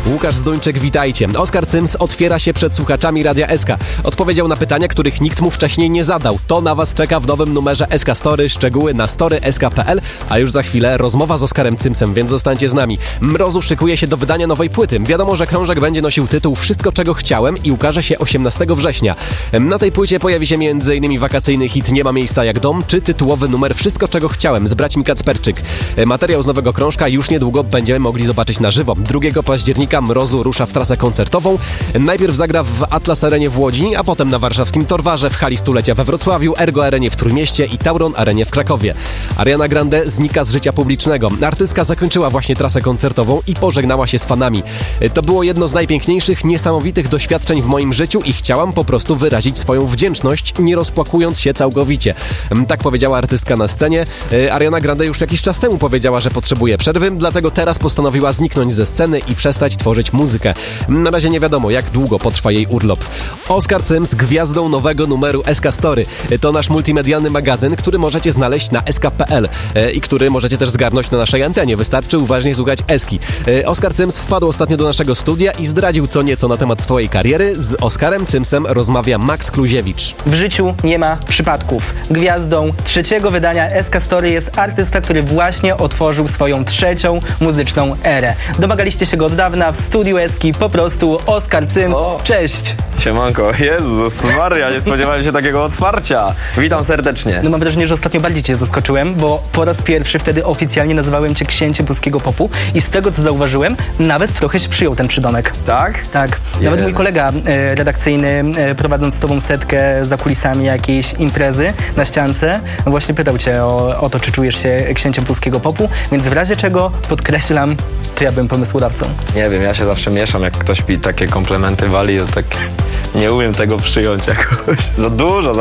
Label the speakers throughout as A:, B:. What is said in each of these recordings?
A: Łukasz Zduńczyk, witajcie. Oskar Cyms otwiera się przed słuchaczami Radia SK. Odpowiedział na pytania, których nikt mu wcześniej nie zadał. To na was czeka w nowym numerze SK Story. Szczegóły na story.sk.pl, a już za chwilę rozmowa z Oskarem Cymsem, więc zostańcie z nami. Mrozu szykuje się do wydania nowej płyty. Wiadomo, że krążek będzie nosił tytuł Wszystko, czego chciałem i ukaże się 18 września. Na tej płycie pojawi się m.in. wakacyjny hit Nie ma miejsca jak dom, czy tytułowy numer Wszystko, czego chciałem z braćmi Kacperczyk. Materiał z nowego krążka już niedługo będziemy mogli zobaczyć na żywo. 2 października Mrozu rusza w trasę koncertową. Najpierw zagra w Atlas Arenie w Łodzi, a potem na warszawskim Torwarze, w hali stulecia we Wrocławiu, Ergo Arenie w Trójmieście i Tauron Arenie w Krakowie. Ariana Grande znika z życia publicznego. Artystka zakończyła właśnie trasę koncertową i pożegnała się z fanami. To było jedno z najpiękniejszych, niesamowitych doświadczeń w moim życiu i chciałam po prostu wyrazić swoją wdzięczność, nie rozpłakując się całkowicie. Tak powiedziała artystka na scenie. Ariana Grande już jakiś czas temu powiedziała, że potrzebuje przerwy, dlatego teraz postanowiła zniknąć ze sceny i przestać tworzyć muzykę. Na razie nie wiadomo, jak długo potrwa jej urlop. Oskar Cyms gwiazdą nowego numeru SK Story. To nasz multimedialny magazyn, który możecie znaleźć na sk.pl i który możecie też zgarnąć na naszej antenie. Wystarczy uważnie słuchać Eski. Oskar Cyms wpadł ostatnio do naszego studia i zdradził co nieco na temat swojej kariery. Z Oskarem Cymsem rozmawia Max Kluziewicz.
B: W życiu nie ma przypadków. Gwiazdą 3. wydania SK Story jest artysta, który właśnie otworzył swoją 3. muzyczną erę. Domagaliście się go od dawna, w studiu Eski po prostu Oskar Cyms. Cześć!
C: Siemanko, Jezus Maria, nie spodziewałem się takiego otwarcia. Witam serdecznie.
B: No mam wrażenie, że ostatnio bardziej cię zaskoczyłem, bo po raz pierwszy wtedy oficjalnie nazywałem cię księciem polskiego popu i z tego co zauważyłem, nawet trochę się przyjął ten przydomek.
C: Tak?
B: Tak. Nawet mój kolega redakcyjny, prowadząc z tobą setkę za kulisami jakiejś imprezy na ściance, właśnie pytał cię o to, czy czujesz się księciem polskiego popu, więc w razie czego podkreślam, to ja byłem pomysłodawcą.
C: Nie wiem, ja się zawsze mieszam, jak ktoś mi takie komplementy wali, to tak nie umiem tego przyjąć jakoś. Za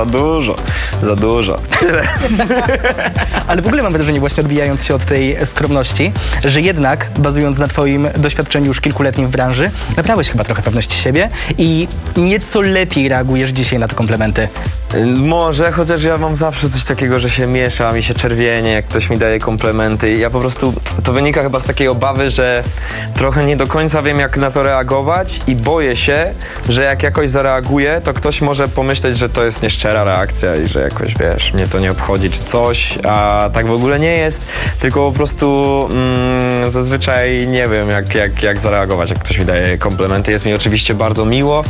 C: dużo. Tyle.
B: Ale w ogóle mam wrażenie, właśnie odbijając się od tej skromności, że jednak, bazując na twoim doświadczeniu już kilkuletnim w branży, nabrałeś chyba trochę pewności siebie i nieco lepiej reagujesz dzisiaj na te komplementy.
C: Może, chociaż ja mam zawsze coś takiego, że się mieszam i się czerwienię, jak ktoś mi daje komplementy. Ja po prostu, to wynika chyba z takiej obawy, że trochę nie do końca wiem, jak na to reagować i boję się, że jak jakoś zareaguję, to ktoś może pomyśleć, że to jest nieszczera reakcja i że jakoś, wiesz, mnie to nie obchodzi czy coś, a tak w ogóle nie jest, tylko po prostu zazwyczaj nie wiem, jak zareagować, jak ktoś mi daje komplementy. Jest mi oczywiście bardzo miło,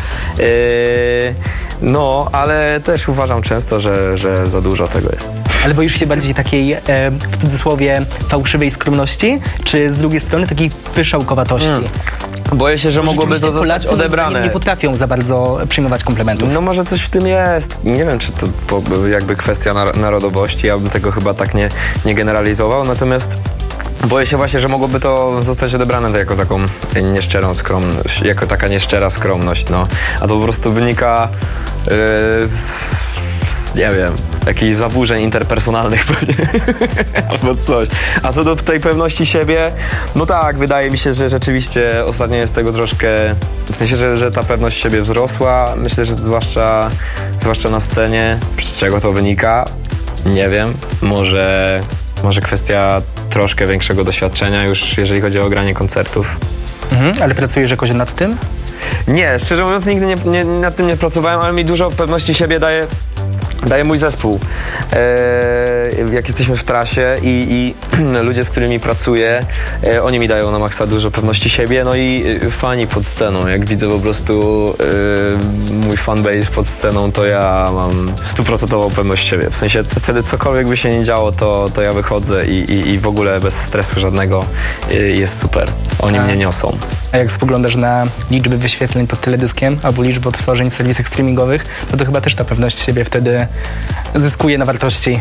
C: no, ale też uważam często, że za dużo tego jest.
B: Ale boisz się bardziej takiej, w cudzysłowie, fałszywej skromności, czy z drugiej strony takiej pyszałkowatości?
C: Boję się, że mogłoby to zostać odebrane.
B: Nie potrafią za bardzo przyjmować komplementów.
C: No może coś w tym jest. Nie wiem, czy to jakby kwestia narodowości. Ja bym tego chyba tak nie generalizował. Natomiast boję się właśnie, że mogłoby to zostać odebrane jako taką nieszczerą skromność, jako taka nieszczera skromność, no. A to po prostu wynika nie wiem, jakichś zaburzeń interpersonalnych pewnie, albo coś. A co do tej pewności siebie, no tak, wydaje mi się, że rzeczywiście ostatnio jest tego troszkę, w sensie, że ta pewność siebie wzrosła. Myślę, że zwłaszcza na scenie. Z czego to wynika? Nie wiem. Może kwestia troszkę większego doświadczenia już, jeżeli chodzi o granie koncertów.
B: Ale pracujesz jakoś nad tym?
C: Nie, szczerze mówiąc nigdy nad tym nie pracowałem, ale mi dużo pewności siebie daje mój zespół. Jak jesteśmy w trasie i ludzie, z którymi pracuję, oni mi dają na maksa dużo pewności siebie, no i fani pod sceną. Jak widzę po prostu mój fanbase pod sceną, to ja mam 100% pewność siebie. W sensie wtedy cokolwiek by się nie działo, to ja wychodzę i w ogóle bez stresu żadnego jest super. Oni mnie niosą.
B: A jak spoglądasz na liczby wyświetleń pod teledyskiem albo liczby odtworzeń w serwisach streamingowych, to chyba też ta pewność siebie wtedy zyskuje na wartości.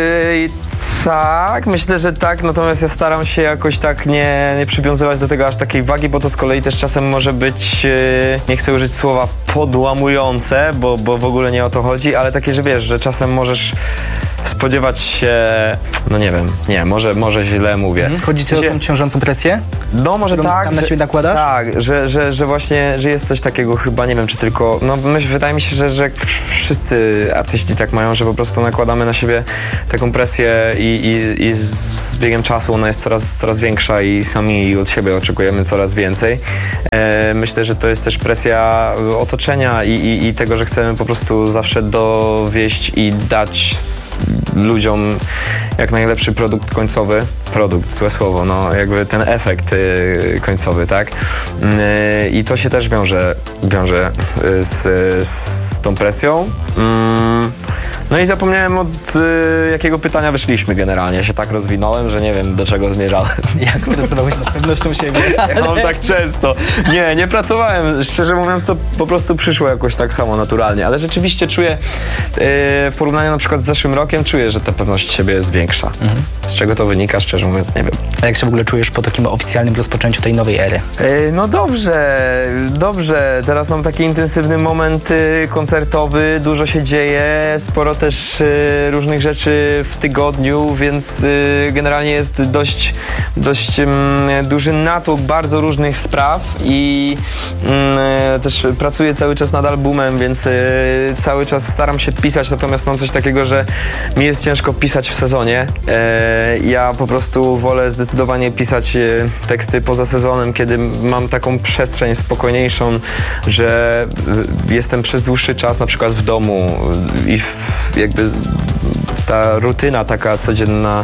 C: Tak, myślę, że tak, natomiast ja staram się jakoś tak nie przywiązywać do tego aż takiej wagi, bo to z kolei też czasem może być, nie chcę użyć słowa podłamujące, bo w ogóle nie o to chodzi, ale takie, że wiesz, że czasem możesz spodziewać się, no nie wiem, może źle mówię.
B: Chodzi ci o tą ciążącą presję?
C: No może tak,
B: sam na siebie nakładasz?
C: Tak, że właśnie, że jest coś takiego chyba, nie wiem czy tylko, no wydaje mi się, że wszyscy artyści tak mają, że po prostu nakładamy na siebie taką presję i z biegiem czasu ona jest coraz większa i sami od siebie oczekujemy coraz więcej. Myślę, że to jest też presja otoczenia i tego, że chcemy po prostu zawsze dowieść i dać ludziom jak najlepszy produkt końcowy. Produkt, złe słowo, no jakby ten efekt końcowy, tak? I to się też wiąże z tą presją. No i zapomniałem od jakiego pytania wyszliśmy generalnie. Ja się tak rozwinąłem, że nie wiem do czego zmierzałem.
B: Jak pracowałeś nad pewnością siebie?
C: Ja mam tak często. Nie pracowałem. Szczerze mówiąc to po prostu przyszło jakoś tak samo naturalnie. Ale rzeczywiście czuję, w porównaniu na przykład z zeszłym rokiem, czuję, że ta pewność siebie jest większa. Z czego to wynika, szczerze mówiąc nie wiem.
B: A jak się w ogóle czujesz po takim oficjalnym rozpoczęciu tej nowej ery?
C: No dobrze. Teraz mam taki intensywny moment koncertowy. Dużo się dzieje. Sporo też różnych rzeczy w tygodniu, więc generalnie jest dość duży natłok bardzo różnych spraw i też pracuję cały czas nad albumem, więc cały czas staram się pisać, natomiast mam coś takiego, że mi jest ciężko pisać w sezonie. Ja po prostu wolę zdecydowanie pisać teksty poza sezonem, kiedy mam taką przestrzeń spokojniejszą, że jestem przez dłuższy czas na przykład w domu i jakby ta rutyna taka codzienna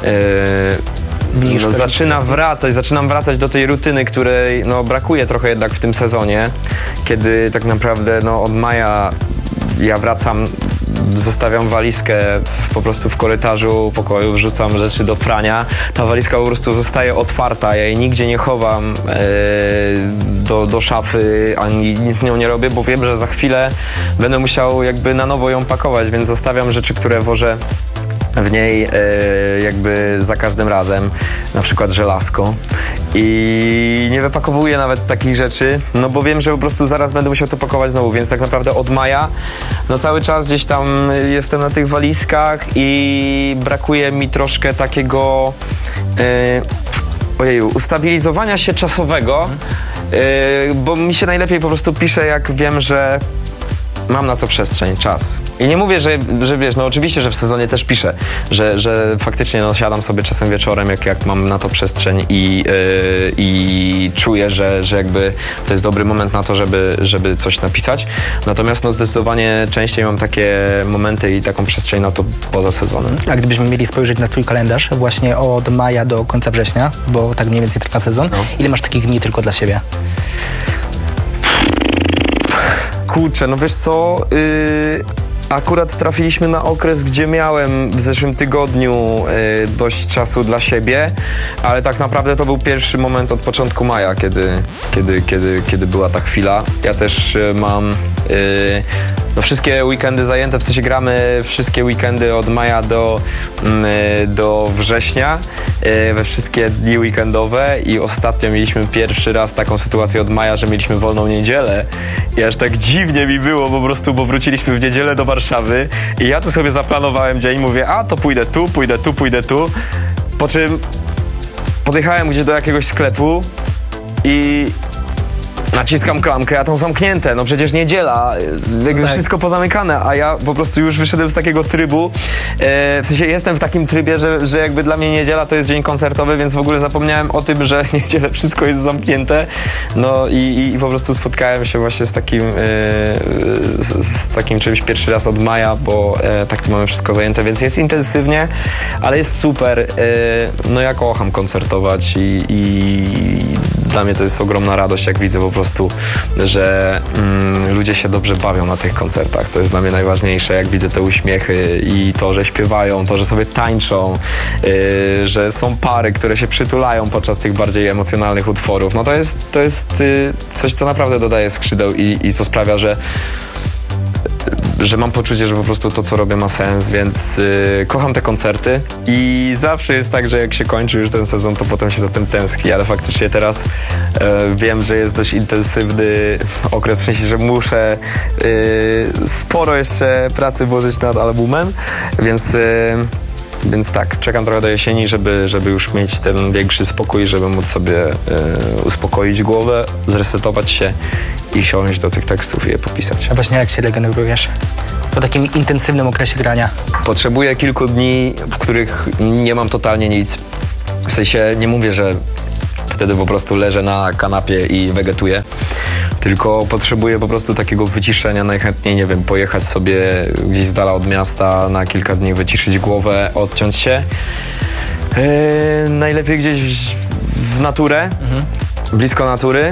C: zaczynam wracać do tej rutyny, której brakuje trochę jednak w tym sezonie, kiedy tak naprawdę od maja ja wracam, zostawiam walizkę po prostu w korytarzu pokoju, wrzucam rzeczy do prania. Ta walizka po prostu zostaje otwarta, ja jej nigdzie nie chowam do szafy, ani nic z nią nie robię, bo wiem, że za chwilę będę musiał jakby na nowo ją pakować, więc zostawiam rzeczy, które włożę w niej jakby za każdym razem, na przykład żelazko. I nie wypakowuję nawet takich rzeczy, bo wiem, że po prostu zaraz będę musiał to pakować znowu, więc tak naprawdę od maja cały czas gdzieś tam jestem na tych walizkach i brakuje mi troszkę takiego ustabilizowania się czasowego, bo mi się najlepiej po prostu pisze, jak wiem, że mam na to przestrzeń, czas. I nie mówię, że wiesz, oczywiście, że w sezonie też piszę, że faktycznie siadam sobie czasem wieczorem, jak mam na to przestrzeń i czuję, że jakby to jest dobry moment na to, żeby coś napisać. Natomiast zdecydowanie częściej mam takie momenty i taką przestrzeń na to poza sezonem.
B: A gdybyśmy mieli spojrzeć na twój kalendarz właśnie od maja do końca września, bo tak mniej więcej trwa sezon, ile masz takich dni tylko dla siebie?
C: Kurczę, wiesz co, akurat trafiliśmy na okres, gdzie miałem w zeszłym tygodniu dość czasu dla siebie, ale tak naprawdę to był pierwszy moment od początku maja, kiedy była ta chwila. Ja też mam wszystkie weekendy zajęte, w sensie gramy wszystkie weekendy od maja do września, we wszystkie dni weekendowe i ostatnio mieliśmy pierwszy raz taką sytuację od maja, że mieliśmy wolną niedzielę i aż tak dziwnie mi było po prostu, bo wróciliśmy w niedzielę do Warszawy i ja tu sobie zaplanowałem dzień, mówię, to pójdę tu, po czym podjechałem gdzieś do jakiegoś sklepu i naciskam klamkę, a tam zamknięte, przecież niedziela, jakby wszystko pozamykane, a ja po prostu już wyszedłem z takiego trybu, w sensie jestem w takim trybie, że jakby dla mnie niedziela to jest dzień koncertowy, więc w ogóle zapomniałem o tym, że niedzielę wszystko jest zamknięte, i po prostu spotkałem się właśnie z takim czymś pierwszy raz od maja, bo tak to mamy wszystko zajęte, więc jest intensywnie, ale jest super, ja kocham koncertować i dla mnie to jest ogromna radość, jak widzę po prostu, że ludzie się dobrze bawią na tych koncertach. To jest dla mnie najważniejsze, jak widzę te uśmiechy i to, że śpiewają, to, że sobie tańczą, że są pary, które się przytulają podczas tych bardziej emocjonalnych utworów. To jest coś, co naprawdę dodaje skrzydeł i co sprawia, że że mam poczucie, że po prostu to, co robię, ma sens, więc kocham te koncerty i zawsze jest tak, że jak się kończy już ten sezon, to potem się za tym tęskni, ale faktycznie teraz wiem, że jest dość intensywny okres, w sensie, że muszę sporo jeszcze pracy włożyć nad albumem, więc tak, czekam trochę do jesieni, żeby już mieć ten większy spokój, żeby móc sobie uspokoić głowę, zresetować się i siąść do tych tekstów i je popisać.
B: A właśnie jak się regenerujesz po takim intensywnym okresie grania?
C: Potrzebuję kilku dni, w których nie mam totalnie nic. W sensie nie mówię, że wtedy po prostu leżę na kanapie i wegetuję, tylko potrzebuję po prostu takiego wyciszenia, najchętniej, nie wiem, pojechać sobie gdzieś z dala od miasta na kilka dni, wyciszyć głowę, odciąć się. Najlepiej gdzieś w naturę, blisko natury.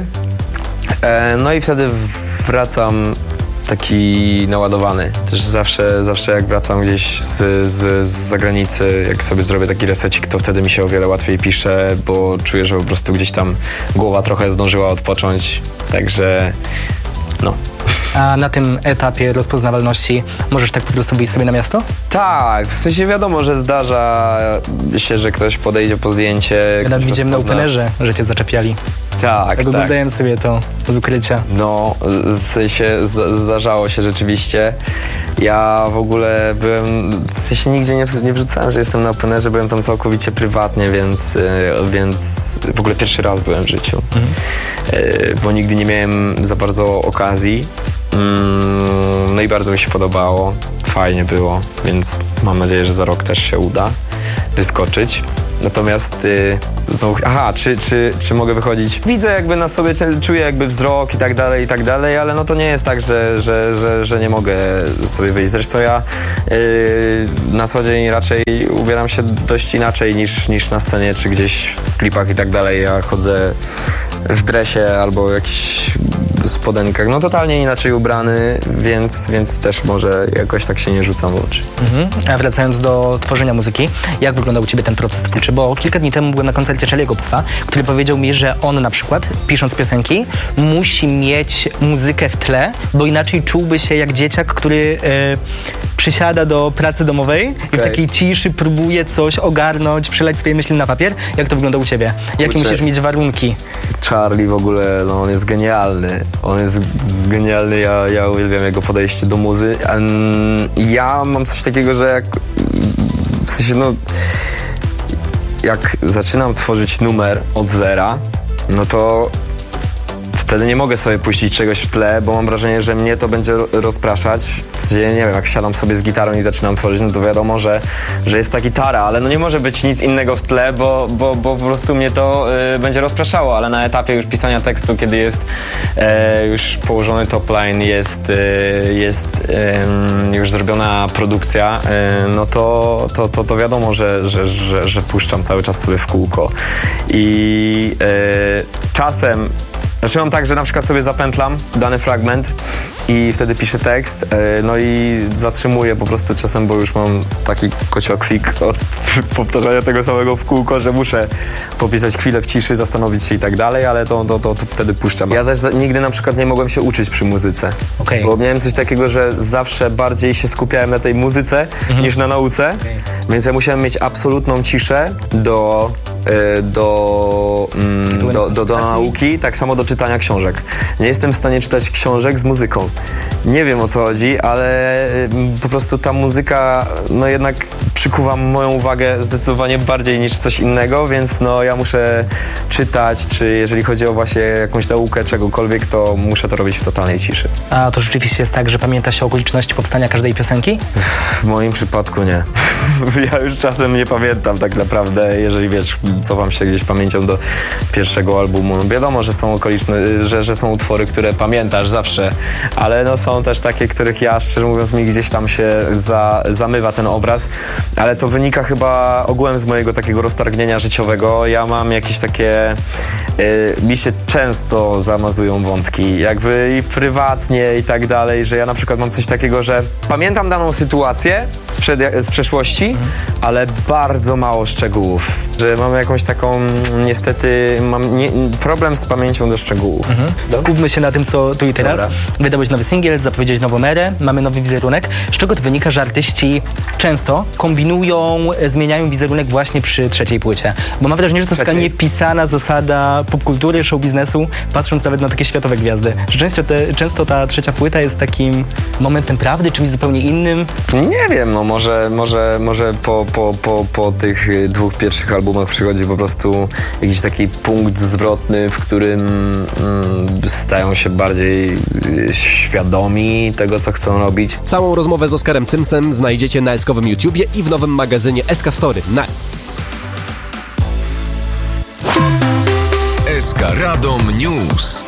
C: No i wtedy wracam taki naładowany. Też zawsze jak wracam gdzieś z zagranicy, jak sobie zrobię taki resecik, to wtedy mi się o wiele łatwiej pisze, bo czuję, że po prostu gdzieś tam głowa trochę zdążyła odpocząć. Także no.
B: A na tym etapie rozpoznawalności możesz tak po prostu wyjść sobie na miasto?
C: Tak, w sensie wiadomo, że zdarza się, że ktoś podejdzie po zdjęcie.
B: Ja nawet widziałem na openerze, że cię zaczepiali.
C: Tak.
B: Oglądałem sobie to z ukrycia.
C: No, w sensie zdarzało się rzeczywiście. Ja w ogóle byłem, w sensie nigdzie nie wrzucałem, że jestem na openerze, byłem tam całkowicie prywatnie, więc w ogóle pierwszy raz byłem w życiu. Bo nigdy nie miałem za bardzo okazji. No i bardzo mi się podobało, fajnie było, więc mam nadzieję, że za rok też się uda wyskoczyć. Natomiast znowu, czy mogę wychodzić? Widzę jakby na sobie, czuję jakby wzrok i tak dalej, ale no to nie jest tak, że nie mogę sobie wyjść. Zresztą ja na co dzień raczej ubieram się dość inaczej niż na scenie, czy gdzieś w klipach i tak dalej. Ja chodzę w dresie albo jakichś spodenkach, no totalnie inaczej ubrany, więc też może jakoś tak się nie rzucam w oczy.
B: A wracając do tworzenia muzyki, jak wyglądał u ciebie ten proces twórczy? Bo kilka dni temu byłem na koncercie Charlie'ego Puffa, który powiedział mi, że on na przykład, pisząc piosenki, musi mieć muzykę w tle, bo inaczej czułby się jak dzieciak, który przysiada do pracy domowej i w takiej ciszy próbuje coś ogarnąć, przelać swoje myśli na papier. Jak to wygląda u ciebie? Jakie musisz mieć warunki?
C: Charlie w ogóle, no on jest genialny. Ja uwielbiam jego podejście do muzy. Ja mam coś takiego, że w sensie, no, jak zaczynam tworzyć numer od zera, no to wtedy nie mogę sobie puścić czegoś w tle, bo mam wrażenie, że mnie to będzie rozpraszać. W sensie, nie wiem, jak siadam sobie z gitarą i zaczynam tworzyć, no to wiadomo, że jest ta gitara, ale no nie może być nic innego w tle, bo po prostu mnie to będzie rozpraszało, ale na etapie już pisania tekstu, kiedy jest już położony top line, jest już zrobiona produkcja, no to wiadomo, że puszczam cały czas sobie w kółko. I czasem mam tak, że na przykład sobie zapętlam dany fragment i wtedy piszę tekst, no i zatrzymuję po prostu czasem, bo już mam taki kociokwik od powtarzania tego samego w kółko, że muszę popisać chwilę w ciszy, zastanowić się i tak dalej, ale to wtedy puszczam. Ja też nigdy na przykład nie mogłem się uczyć przy muzyce, bo miałem coś takiego, że zawsze bardziej się skupiałem na tej muzyce niż na nauce, więc ja musiałem mieć absolutną ciszę do nauki, tak samo do czytania książek. Nie jestem w stanie czytać książek z muzyką. Nie wiem, o co chodzi, ale po prostu ta muzyka no jednak przykuwa moją uwagę zdecydowanie bardziej niż coś innego, więc no ja muszę czytać, czy jeżeli chodzi o właśnie jakąś naukę czegokolwiek, to muszę to robić w totalnej ciszy.
B: A to rzeczywiście jest tak, że pamięta się okoliczności powstania każdej piosenki?
C: W moim przypadku nie. Ja już czasem nie pamiętam tak naprawdę, jeżeli wiesz, cofam się gdzieś pamięcią do pierwszego albumu. No wiadomo, że są że są utwory, które pamiętasz zawsze, ale no są też takie, których ja, szczerze mówiąc, mi gdzieś tam się zamywa ten obraz. ale to wynika chyba ogółem z mojego takiego roztargnienia życiowego. Ja mam jakieś takie... mi się często zamazują wątki, jakby i prywatnie i tak dalej, że ja na przykład mam coś takiego, że pamiętam daną sytuację z przeszłości, ale bardzo mało szczegółów. Że mam jakąś taką, niestety, problem z pamięcią do szczegółów.
B: Skupmy się na tym, co tu i teraz.
C: Dobra.
B: Wydałeś nowy singiel, zapowiedziałeś nową erę, mamy nowy wizerunek. Z czego to wynika, że artyści często kombinują, zmieniają wizerunek właśnie przy trzeciej płycie? Bo mam wrażenie, że to jest taka niepisana zasada popkultury, show biznesu, patrząc nawet na takie światowe gwiazdy. Że często ta trzecia płyta jest takim momentem prawdy, czymś zupełnie innym.
C: Nie wiem, no może po tych 2 pierwszych albumach przychodzi po prostu jakiś taki punkt zwrotny, w którym stają się bardziej świadomi tego, co chcą robić.
A: Całą rozmowę z Oskarem Cymsem znajdziecie na eskowym YouTubie i w nowym magazynie SK Story.
D: SK Radom News.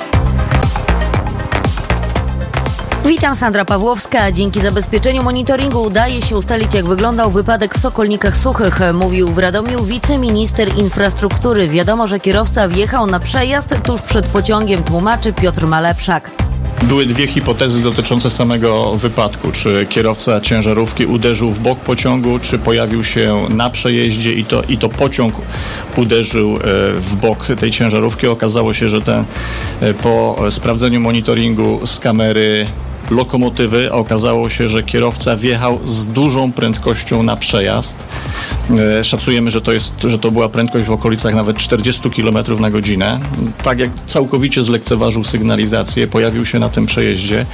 E: Witam, Sandra Pawłowska. Dzięki zabezpieczeniu monitoringu udaje się ustalić, jak wyglądał wypadek w Sokolnikach Suchych, mówił w Radomiu wiceminister infrastruktury. Wiadomo, że kierowca wjechał na przejazd tuż przed pociągiem, tłumaczy Piotr Malepszak.
F: Były 2 hipotezy dotyczące samego wypadku. Czy kierowca ciężarówki uderzył w bok pociągu, czy pojawił się na przejeździe i to pociąg uderzył w bok tej ciężarówki. Okazało się, że po sprawdzeniu monitoringu z kamery lokomotywy okazało się, że kierowca wjechał z dużą prędkością na przejazd. Szacujemy, że to była prędkość w okolicach nawet 40 km na godzinę. Tak jak całkowicie zlekceważył sygnalizację, pojawił się na tym przejeździe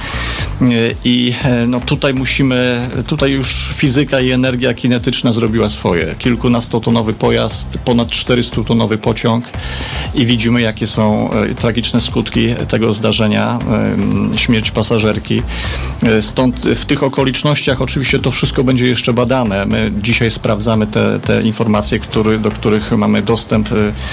F: i tutaj już fizyka i energia kinetyczna zrobiła swoje. Kilkunastotonowy pojazd, ponad 400-tonowy pociąg i widzimy, jakie są tragiczne skutki tego zdarzenia, śmierć pasażerki. Stąd w tych okolicznościach oczywiście to wszystko będzie jeszcze badane. My dzisiaj sprawdzamy te informacje, do których mamy dostęp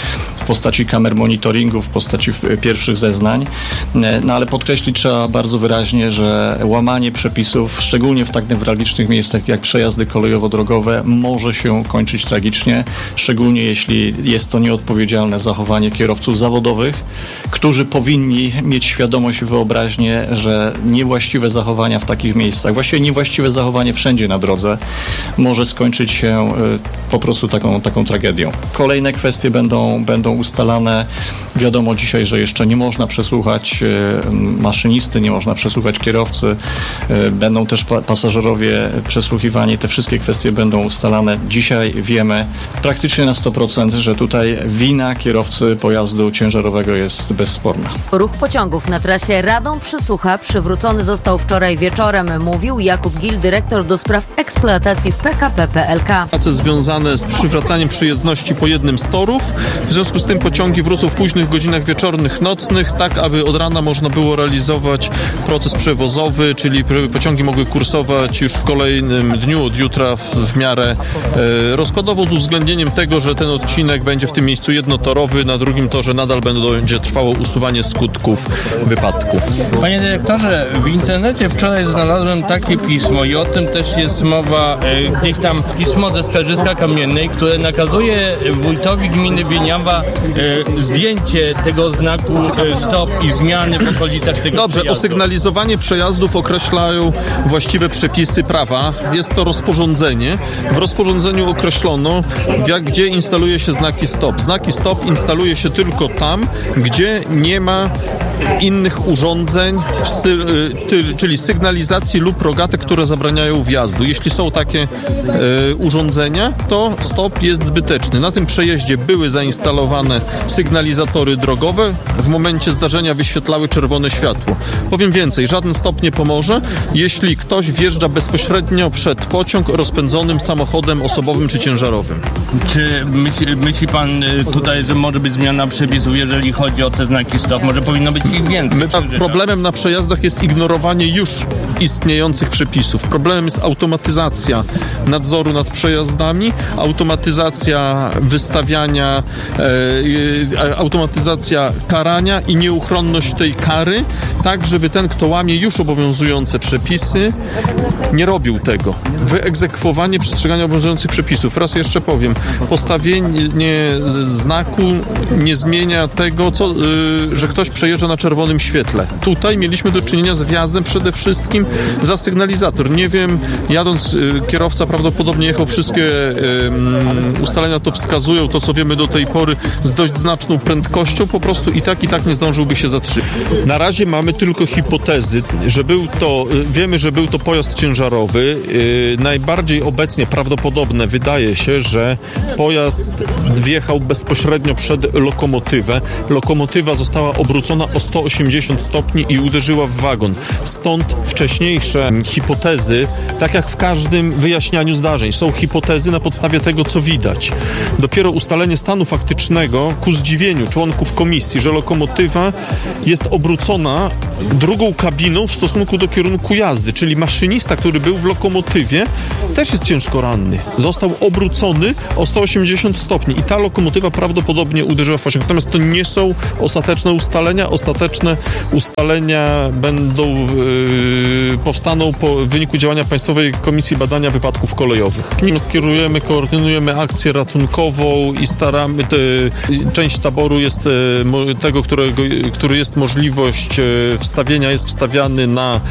F: w postaci kamer monitoringu, w postaci pierwszych zeznań. No ale podkreślić trzeba bardzo wyraźnie, że łamanie przepisów, szczególnie w tak newralgicznych miejscach jak przejazdy kolejowo-drogowe, może się kończyć tragicznie, szczególnie jeśli jest to nieodpowiedzialne zachowanie kierowców zawodowych, którzy powinni mieć świadomość i wyobraźnię, że niewłaściwe zachowania w takich miejscach, właściwie niewłaściwe zachowanie wszędzie na drodze może skończyć się po prostu taką tragedią. Kolejne kwestie będą ustalane. Wiadomo dzisiaj, że jeszcze nie można przesłuchać maszynisty, nie można przesłuchać kierowcy. Będą też pasażerowie przesłuchiwani. Te wszystkie kwestie będą ustalane. Dzisiaj wiemy praktycznie na 100%, że tutaj wina kierowcy pojazdu ciężarowego jest bezsporna.
E: Ruch pociągów na trasie Radom-Przysłucha przywrócony został wczoraj wieczorem, mówił Jakub Gil, dyrektor do spraw eksploatacji w PKP PLK.
G: Prace związane z przywracaniem przyjezdności po jednym z torów. W związku z tym pociągi wrócą w późnych godzinach wieczornych, nocnych, tak aby od rana można było realizować proces przewozowy, czyli pociągi mogły kursować już w kolejnym dniu, od jutra w miarę rozkładowo, z uwzględnieniem tego, że ten odcinek będzie w tym miejscu jednotorowy, na drugim torze nadal będzie trwało usuwanie skutków wypadku.
H: Panie dyrektorze, w internecie wczoraj znalazłem takie pismo i o tym też jest mowa, gdzieś tam pismo ze Skarżyska Kamiennej, które nakazuje wójtowi gminy Wieniawa zdjęcie tego znaku stop i zmiany w okolicach tego
G: Dobrze,
H: przejazdu.
G: Osygnalizowanie przejazdów określają właściwe przepisy prawa. Jest to rozporządzenie. W rozporządzeniu określono, gdzie instaluje się znaki stop. Znaki stop instaluje się tylko tam, gdzie nie ma innych urządzeń, czyli sygnalizacji lub rogatek, które zabraniają wjazdu. Jeśli są takie urządzenia, to stop jest zbyteczny. Na tym przejeździe były zainstalowane sygnalizatory drogowe. W momencie zdarzenia wyświetlały czerwone światło. Powiem więcej, żaden stop nie pomoże, jeśli ktoś wjeżdża bezpośrednio przed pociąg rozpędzonym samochodem osobowym czy ciężarowym.
H: Czy myśli pan tutaj, że może być zmiana przepisów, jeżeli chodzi o te znaki stop? Może powinno być ich więcej?
G: Problemem na przejazdach jest ignorowanie już istniejących przepisów. Problemem jest automatyzacja nadzoru nad przejazdami, automatyzacja wystawiania, automatyzacja karania i nieuchronność tej kary tak żeby ten, kto łamie już obowiązujące przepisy, nie robił tego. Wyegzekwowanie przestrzegania obowiązujących przepisów. Raz jeszcze powiem, postawienie znaku nie zmienia tego, że ktoś przejeżdża na czerwonym świetle. Tutaj mieliśmy do czynienia z wjazdem przede wszystkim za sygnalizator. Nie wiem, jadąc kierowca prawdopodobnie jechał, wszystkie ustalenia to wskazują, to co wiemy do tej pory z dość znaczną prędkością, po prostu i tak nie zdążyłby się zatrzymać. Na razie mamy tylko hipotezy, że wiemy, że był to pojazd ciężarowy. Najbardziej obecnie prawdopodobne wydaje się, że pojazd wjechał bezpośrednio przed lokomotywę. Lokomotywa została obrócona o 180 stopni i uderzyła w wagon. Stąd wcześniejsze hipotezy, tak jak w każdym wyjaśnianiu zdarzeń, są hipotezy na podstawie tego, co widać. Dopiero ustalenie stanu faktycznego ku zdziwieniu członków komisji, że lokomotywa jest obrócona drugą kabiną w stosunku do kierunku jazdy, czyli maszynista, który był w lokomotywie, też jest ciężko ranny. Został obrócony o 180 stopni i ta lokomotywa prawdopodobnie uderzyła w pociąg. Natomiast to nie są ostateczne ustalenia. Ostateczne ustalenia powstaną po wyniku działania Państwowej Komisji Badania Wypadków Kolejowych. Koordynujemy akcję ratunkową i staramy, część taboru jest tego, który jest możliwość wstawienia, jest wstawiany na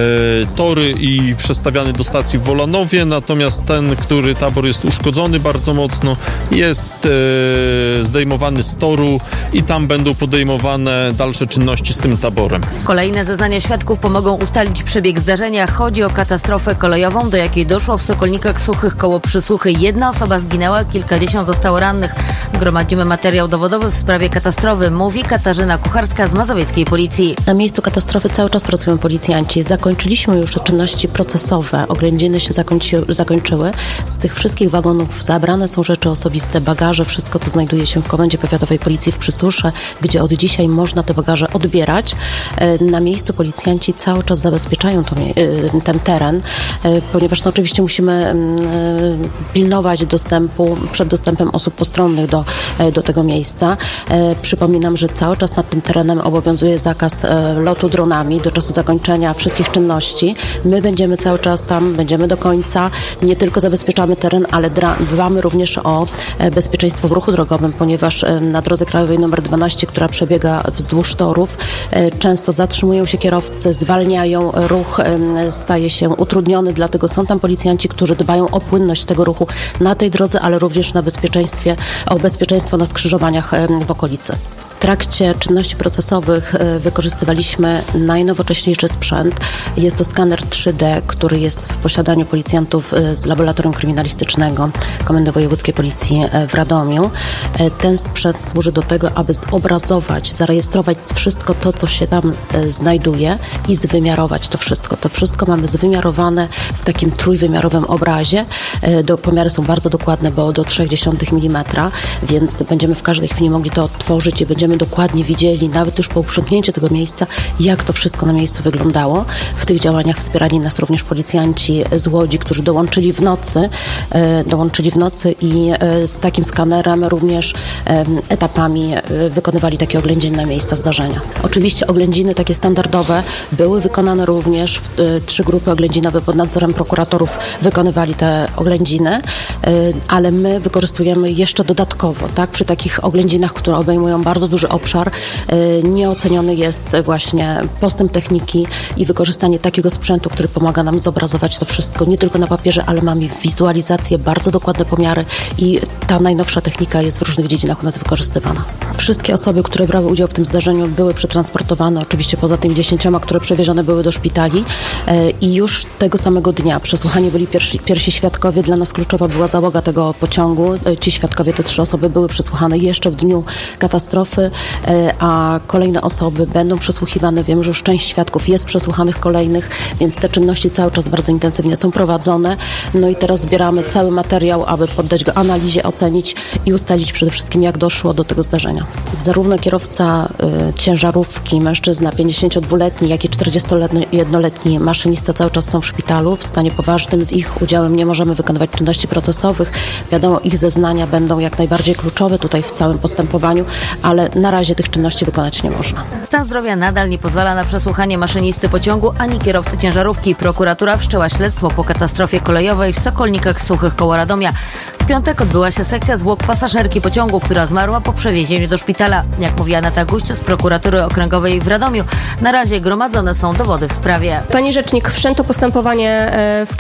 G: tory i przestawiany do stacji w Wolanowie, natomiast ten, który tabor jest uszkodzony bardzo mocno, jest zdejmowany z toru i tam będą podejmowane dalsze czynności z tym taborem.
E: Kolejne zeznania świadków pomogą ustalić przebieg zdarzenia. Chodzi o katastrofę kolejową, do jakiej doszło w Sokolnikach Suchych koło Przysłuchy. Jedna osoba zginęła, kilkadziesiąt zostało rannych. Gromadzimy materiał dowodowy w sprawie katastrofy, mówi Katarzyna Kucharska z mazowieckiej policji.
I: Na miejscu katastrofy cały czas pracują policjanci. Zakończyliśmy już czynności procesowe. Oględziny się zakończyły. Z tych wszystkich wagonów zabrane są rzeczy osobiste, bagaże, wszystko to znajduje się w Komendzie Powiatowej Policji w Przysusze, gdzie od dzisiaj można te bagaże odbierać. Na miejscu policjanci cały czas zabezpieczają ten teren, ponieważ oczywiście musimy pilnować przed dostępem osób postronnych do tego miejsca. Przypominam, że cały czas nad tym terenem obowiązuje zakaz lotu dronami do czasu zakończenia wszystkich czynności. My będziemy cały czas tam, będziemy do końca. Nie tylko zabezpieczamy teren, ale dbamy również o bezpieczeństwo w ruchu drogowym, ponieważ na drodze krajowej nr 12, która przebiega wzdłuż torów, często zatrzymują się kierowcy, zwalniają, ruch staje się utrudniony, dlatego są tam policjanci, którzy dbają o płynność tego ruchu na tej drodze, ale również o bezpieczeństwo na skrzyżowaniach w okolicy. W trakcie czynności procesowych wykorzystywaliśmy najnowocześniejszy sprzęt. Jest to skaner 3D, który jest w posiadaniu policjantów z Laboratorium Kryminalistycznego Komendy Wojewódzkiej Policji w Radomiu. Ten sprzęt służy do tego, aby zobrazować, zarejestrować wszystko to, co się tam znajduje i zwymiarować to wszystko. To wszystko mamy zwymiarowane w takim trójwymiarowym obrazie. Pomiary są bardzo dokładne, bo do 0,3 mm, więc będziemy w każdej chwili mogli to odtworzyć i będziemy dokładnie widzieli, nawet już po uprzątnięciu tego miejsca, jak to wszystko na miejscu wyglądało. W tych działaniach wspierali nas również policjanci z Łodzi, którzy dołączyli w nocy i z takim skanerem również etapami wykonywali takie oględziny na miejsca zdarzenia. Oczywiście oględziny takie standardowe były wykonane również, 3 grupy oględzinowe pod nadzorem prokuratorów wykonywali te oględziny, ale my wykorzystujemy jeszcze dodatkowo, tak, przy takich oględzinach, które obejmują bardzo duży obszar, nieoceniony jest właśnie postęp techniki i wykorzystanie takiego sprzętu, który pomaga nam zobrazować to wszystko, nie tylko na papierze, ale mamy wizualizację, bardzo dokładne pomiary i ta najnowsza technika jest w różnych dziedzinach u nas wykorzystywana. Wszystkie osoby, które brały udział w tym zdarzeniu, były przetransportowane, oczywiście poza tymi 10, które przewiezione były do szpitali i już tego samego dnia przesłuchani byli pierwsi świadkowie. Dla nas kluczowa była załoga tego pociągu. Ci świadkowie, te 3 osoby były przesłuchane jeszcze w dniu katastrofy, a kolejne osoby będą przesłuchiwane. Wiem, że już część świadków jest przesłuchanych kolejnych, więc te czynności cały czas bardzo intensywnie są prowadzone. No i teraz zbieramy cały materiał, aby poddać go analizie, ocenić i ustalić przede wszystkim, jak doszło do tego zdarzenia. Zarówno kierowca ciężarówki, mężczyzna 52-letni, jak i 41-letni maszynista cały czas są w szpitalu w stanie poważnym. Z ich udziałem nie możemy wykonywać czynności procesowych. Wiadomo, ich zeznania będą jak najbardziej kluczowe tutaj w całym postępowaniu, ale na razie tych czynności wykonać nie można.
E: Stan zdrowia nadal nie pozwala na przesłuchanie maszynisty pociągu ani kierowcy ciężarówki. Prokuratura wszczęła śledztwo po katastrofie kolejowej w Sokolnikach Suchych koło Radomia. W piątek odbyła się sekcja zwłok pasażerki pociągu, która zmarła po przewiezieniu do szpitala. Jak mówi Aneta Guść z prokuratury okręgowej w Radomiu, na razie gromadzone są dowody w sprawie.
J: Pani rzecznik, wszczęto postępowanie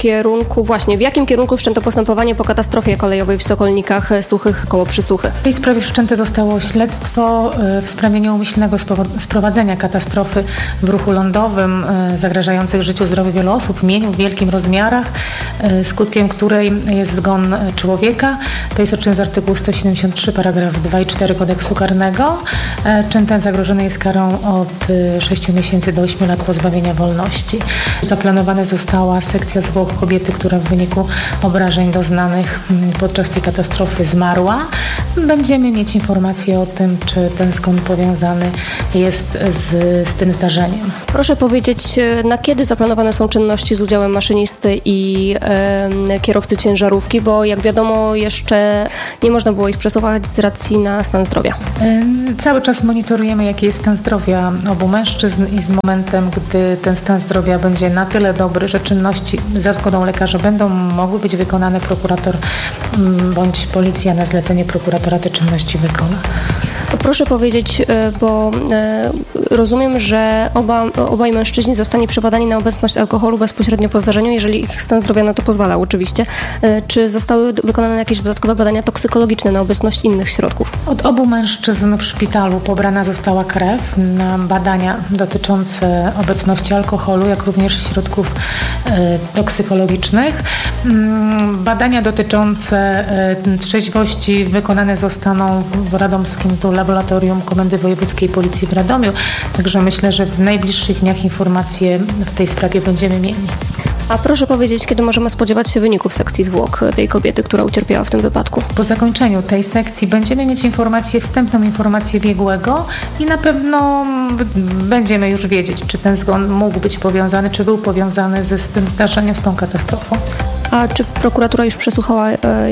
J: w jakim kierunku wszczęto postępowanie po katastrofie kolejowej w Sokolnikach Suchych koło Przysuchy?
K: W tej sprawie wszczęte zostało śledztwo w sprawie nieumyślnego sprowadzenia katastrofy w ruchu lądowym zagrażających życiu, zdrowiu wielu osób, mieniu w wielkim rozmiarach, skutkiem której jest zgon człowieka. To jest czyn z artykułu 173 paragraf 2 i 4 kodeksu karnego. Czyn ten zagrożony jest karą od 6 miesięcy do 8 lat pozbawienia wolności. Zaplanowana została sekcja zwłok kobiety, która w wyniku obrażeń doznanych podczas tej katastrofy zmarła. Będziemy mieć informacje o tym, czy ten zgon powiązany jest z tym zdarzeniem.
J: Proszę powiedzieć, na kiedy zaplanowane są czynności z udziałem maszynisty i kierowcy ciężarówki, bo jak wiadomo jeszcze nie można było ich przesłuchać z racji na stan zdrowia.
K: Cały czas monitorujemy, jaki jest stan zdrowia obu mężczyzn i z momentem, gdy ten stan zdrowia będzie na tyle dobry, że czynności za zgodą lekarza będą mogły być wykonane, prokurator bądź policja na zlecenie prokuratora te czynności wykona.
J: Proszę powiedzieć, bo rozumiem, że obaj mężczyźni zostali przebadani na obecność alkoholu bezpośrednio po zdarzeniu, jeżeli ich stan zdrowia na to pozwala oczywiście. Czy zostały wykonane jakieś dodatkowe badania toksykologiczne na obecność innych środków?
K: Od obu mężczyzn w szpitalu pobrana została krew na badania dotyczące obecności alkoholu, jak również środków toksykologicznych. Badania dotyczące trzeźwości wykonane zostaną w radomskim laboratorium Komendy Wojewódzkiej Policji w Radomiu. Także myślę, że w najbliższych dniach informacje w tej sprawie będziemy mieli.
J: A proszę powiedzieć, kiedy możemy spodziewać się wyników sekcji zwłok tej kobiety, która ucierpiała w tym wypadku?
K: Po zakończeniu tej sekcji będziemy mieć wstępną informację biegłego i na pewno będziemy już wiedzieć, czy ten zgon mógł być powiązany, czy był powiązany z tym zdarzeniem, z tą katastrofą.
J: A czy prokuratura już przesłuchała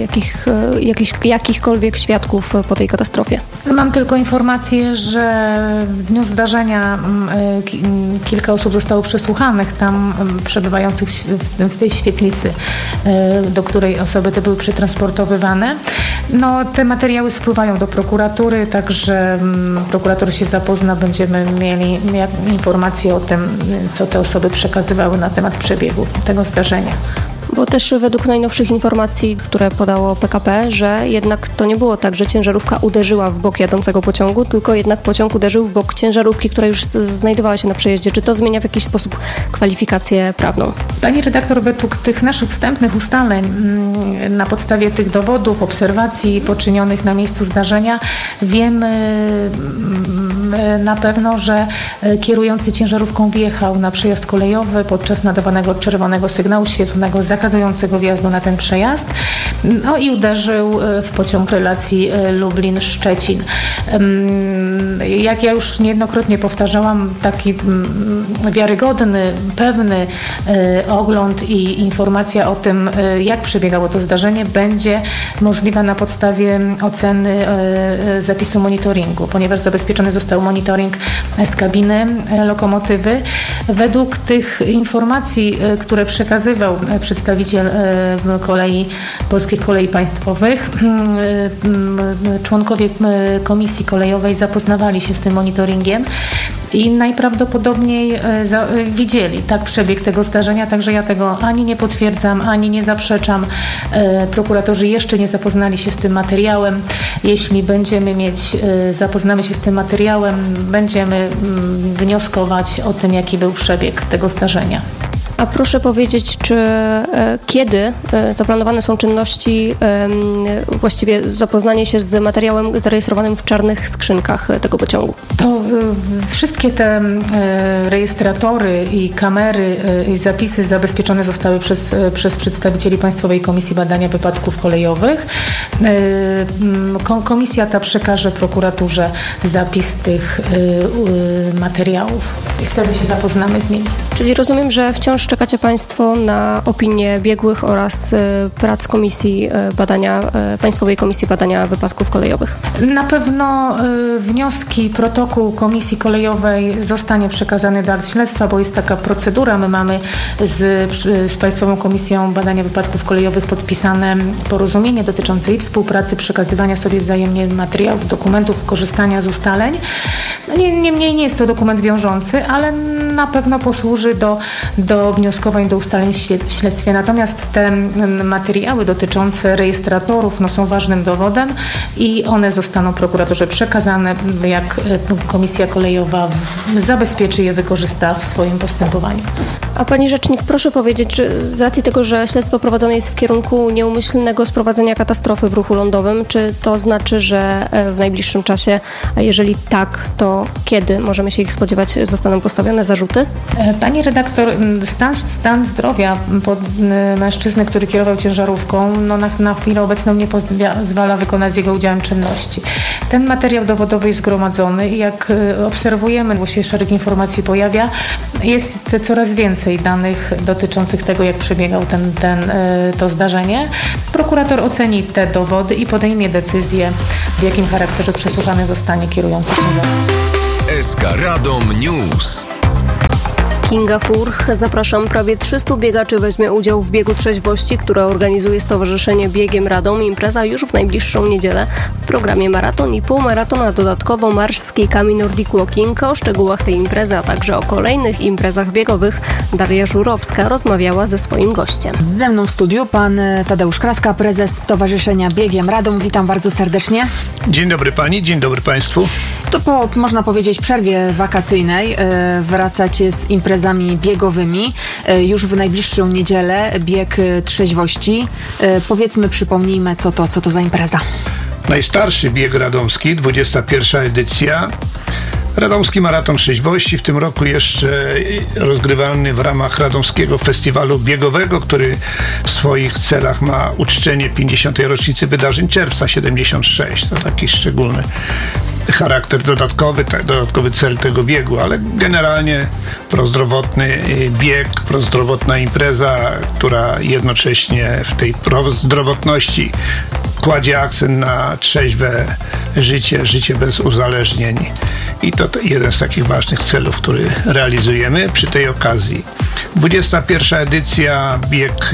J: jakichkolwiek świadków po tej katastrofie?
K: Mam tylko informację, że w dniu zdarzenia kilka osób zostało przesłuchanych tam przebywających w tej świetlicy, do której osoby te były przetransportowywane. No, te materiały spływają do prokuratury, także prokurator się zapozna, będziemy mieli informacje o tym, co te osoby przekazywały na temat przebiegu tego zdarzenia.
J: Bo też według najnowszych informacji, które podało PKP, że jednak to nie było tak, że ciężarówka uderzyła w bok jadącego pociągu, tylko jednak pociąg uderzył w bok ciężarówki, która już znajdowała się na przejeździe. Czy to zmienia w jakiś sposób kwalifikację prawną?
K: Pani redaktor, według tych naszych wstępnych ustaleń, na podstawie tych dowodów, obserwacji poczynionych na miejscu zdarzenia, wiemy na pewno, że kierujący ciężarówką wjechał na przejazd kolejowy podczas nadawanego czerwonego sygnału świetlnego zakazującego wjazdu na ten przejazd, no i uderzył w pociąg relacji Lublin-Szczecin. Jak ja już niejednokrotnie powtarzałam, taki wiarygodny, pewny ogląd i informacja o tym, jak przebiegało to zdarzenie, będzie możliwa na podstawie oceny zapisu monitoringu, ponieważ zabezpieczony został monitoring z kabiny lokomotywy. Według tych informacji, które przekazywał przedstawiciel Polskich Kolei Państwowych, członkowie Komisji Kolejowej zapoznawali się z tym monitoringiem i najprawdopodobniej widzieli przebieg tego zdarzenia, także ja tego ani nie potwierdzam, ani nie zaprzeczam. Prokuratorzy jeszcze nie zapoznali się z tym materiałem. Jeśli zapoznamy się z tym materiałem, będziemy wnioskować o tym, jaki był przebieg tego zdarzenia.
J: A proszę powiedzieć, czy kiedy zaplanowane są czynności, właściwie zapoznanie się z materiałem zarejestrowanym w czarnych skrzynkach tego pociągu?
K: To wszystkie te rejestratory i kamery i zapisy zabezpieczone zostały przez przedstawicieli Państwowej Komisji Badania Wypadków Kolejowych. Komisja ta przekaże prokuraturze zapis tych materiałów i wtedy się zapoznamy z nimi.
J: Czyli rozumiem, że wciąż czekacie Państwo na opinię biegłych oraz prac Państwowej Komisji Badania Wypadków Kolejowych.
K: Na pewno wnioski, protokół Komisji Kolejowej zostanie przekazany do akt śledztwa, bo jest taka procedura. My mamy z Państwową Komisją Badania Wypadków Kolejowych podpisane porozumienie dotyczące i współpracy, przekazywania sobie wzajemnie materiałów, dokumentów, korzystania z ustaleń. Niemniej nie jest to dokument wiążący, ale na pewno posłuży do wnioskowań, do ustaleń w śledztwie. Natomiast te materiały dotyczące rejestratorów są ważnym dowodem i one zostaną prokuraturze przekazane, jak Komisja Kolejowa zabezpieczy je, wykorzysta w swoim postępowaniu.
J: A Pani Rzecznik, proszę powiedzieć, czy z racji tego, że śledztwo prowadzone jest w kierunku nieumyślnego sprowadzenia katastrofy w ruchu lądowym, czy to znaczy, że w najbliższym czasie, a jeżeli tak, to kiedy możemy się ich spodziewać, zostaną postawione zarzuty?
K: Pani redaktor, stan zdrowia mężczyzny, który kierował ciężarówką, na chwilę obecną nie pozwala wykonać z jego udziałem czynności. Ten materiał dowodowy jest zgromadzony i jak obserwujemy, bo się szereg informacji pojawia, jest coraz więcej danych dotyczących tego, jak przebiegał to zdarzenie. Prokurator oceni te dowody i podejmie decyzję, w jakim charakterze przesłuchany zostanie kierujący ciężarówką.
D: SK Radom News.
J: Kinga Furch. Zapraszam. Prawie 300 biegaczy weźmie udział w biegu trzeźwości, które organizuje Stowarzyszenie Biegiem Radom. Impreza już w najbliższą niedzielę. W programie maraton i półmaraton, a dodatkowo marsz z kijkami Nordic Walking. O szczegółach tej imprezy, a także o kolejnych imprezach biegowych Daria Żurowska rozmawiała ze swoim gościem.
L: Ze mną w studiu pan Tadeusz Kraska, prezes Stowarzyszenia Biegiem Radom. Witam bardzo serdecznie.
M: Dzień dobry pani, dzień dobry państwu.
L: To po, można powiedzieć, przerwie wakacyjnej wracacie z imprezami biegowymi. Już w najbliższą niedzielę bieg trzeźwości. Powiedzmy, przypomnijmy, co to za impreza.
M: Najstarszy bieg radomski, 21. edycja. Radomski Maraton Trzeźwości, w tym roku jeszcze rozgrywany w ramach Radomskiego Festiwalu Biegowego, który w swoich celach ma uczczenie 50. rocznicy wydarzeń czerwca 76. To taki szczególny charakter dodatkowy cel tego biegu, ale generalnie prozdrowotny bieg, prozdrowotna impreza, która jednocześnie w tej prozdrowotności kładzie akcent na trzeźwe życie bez uzależnień. I to jeden z takich ważnych celów, który realizujemy przy tej okazji. 21. edycja, bieg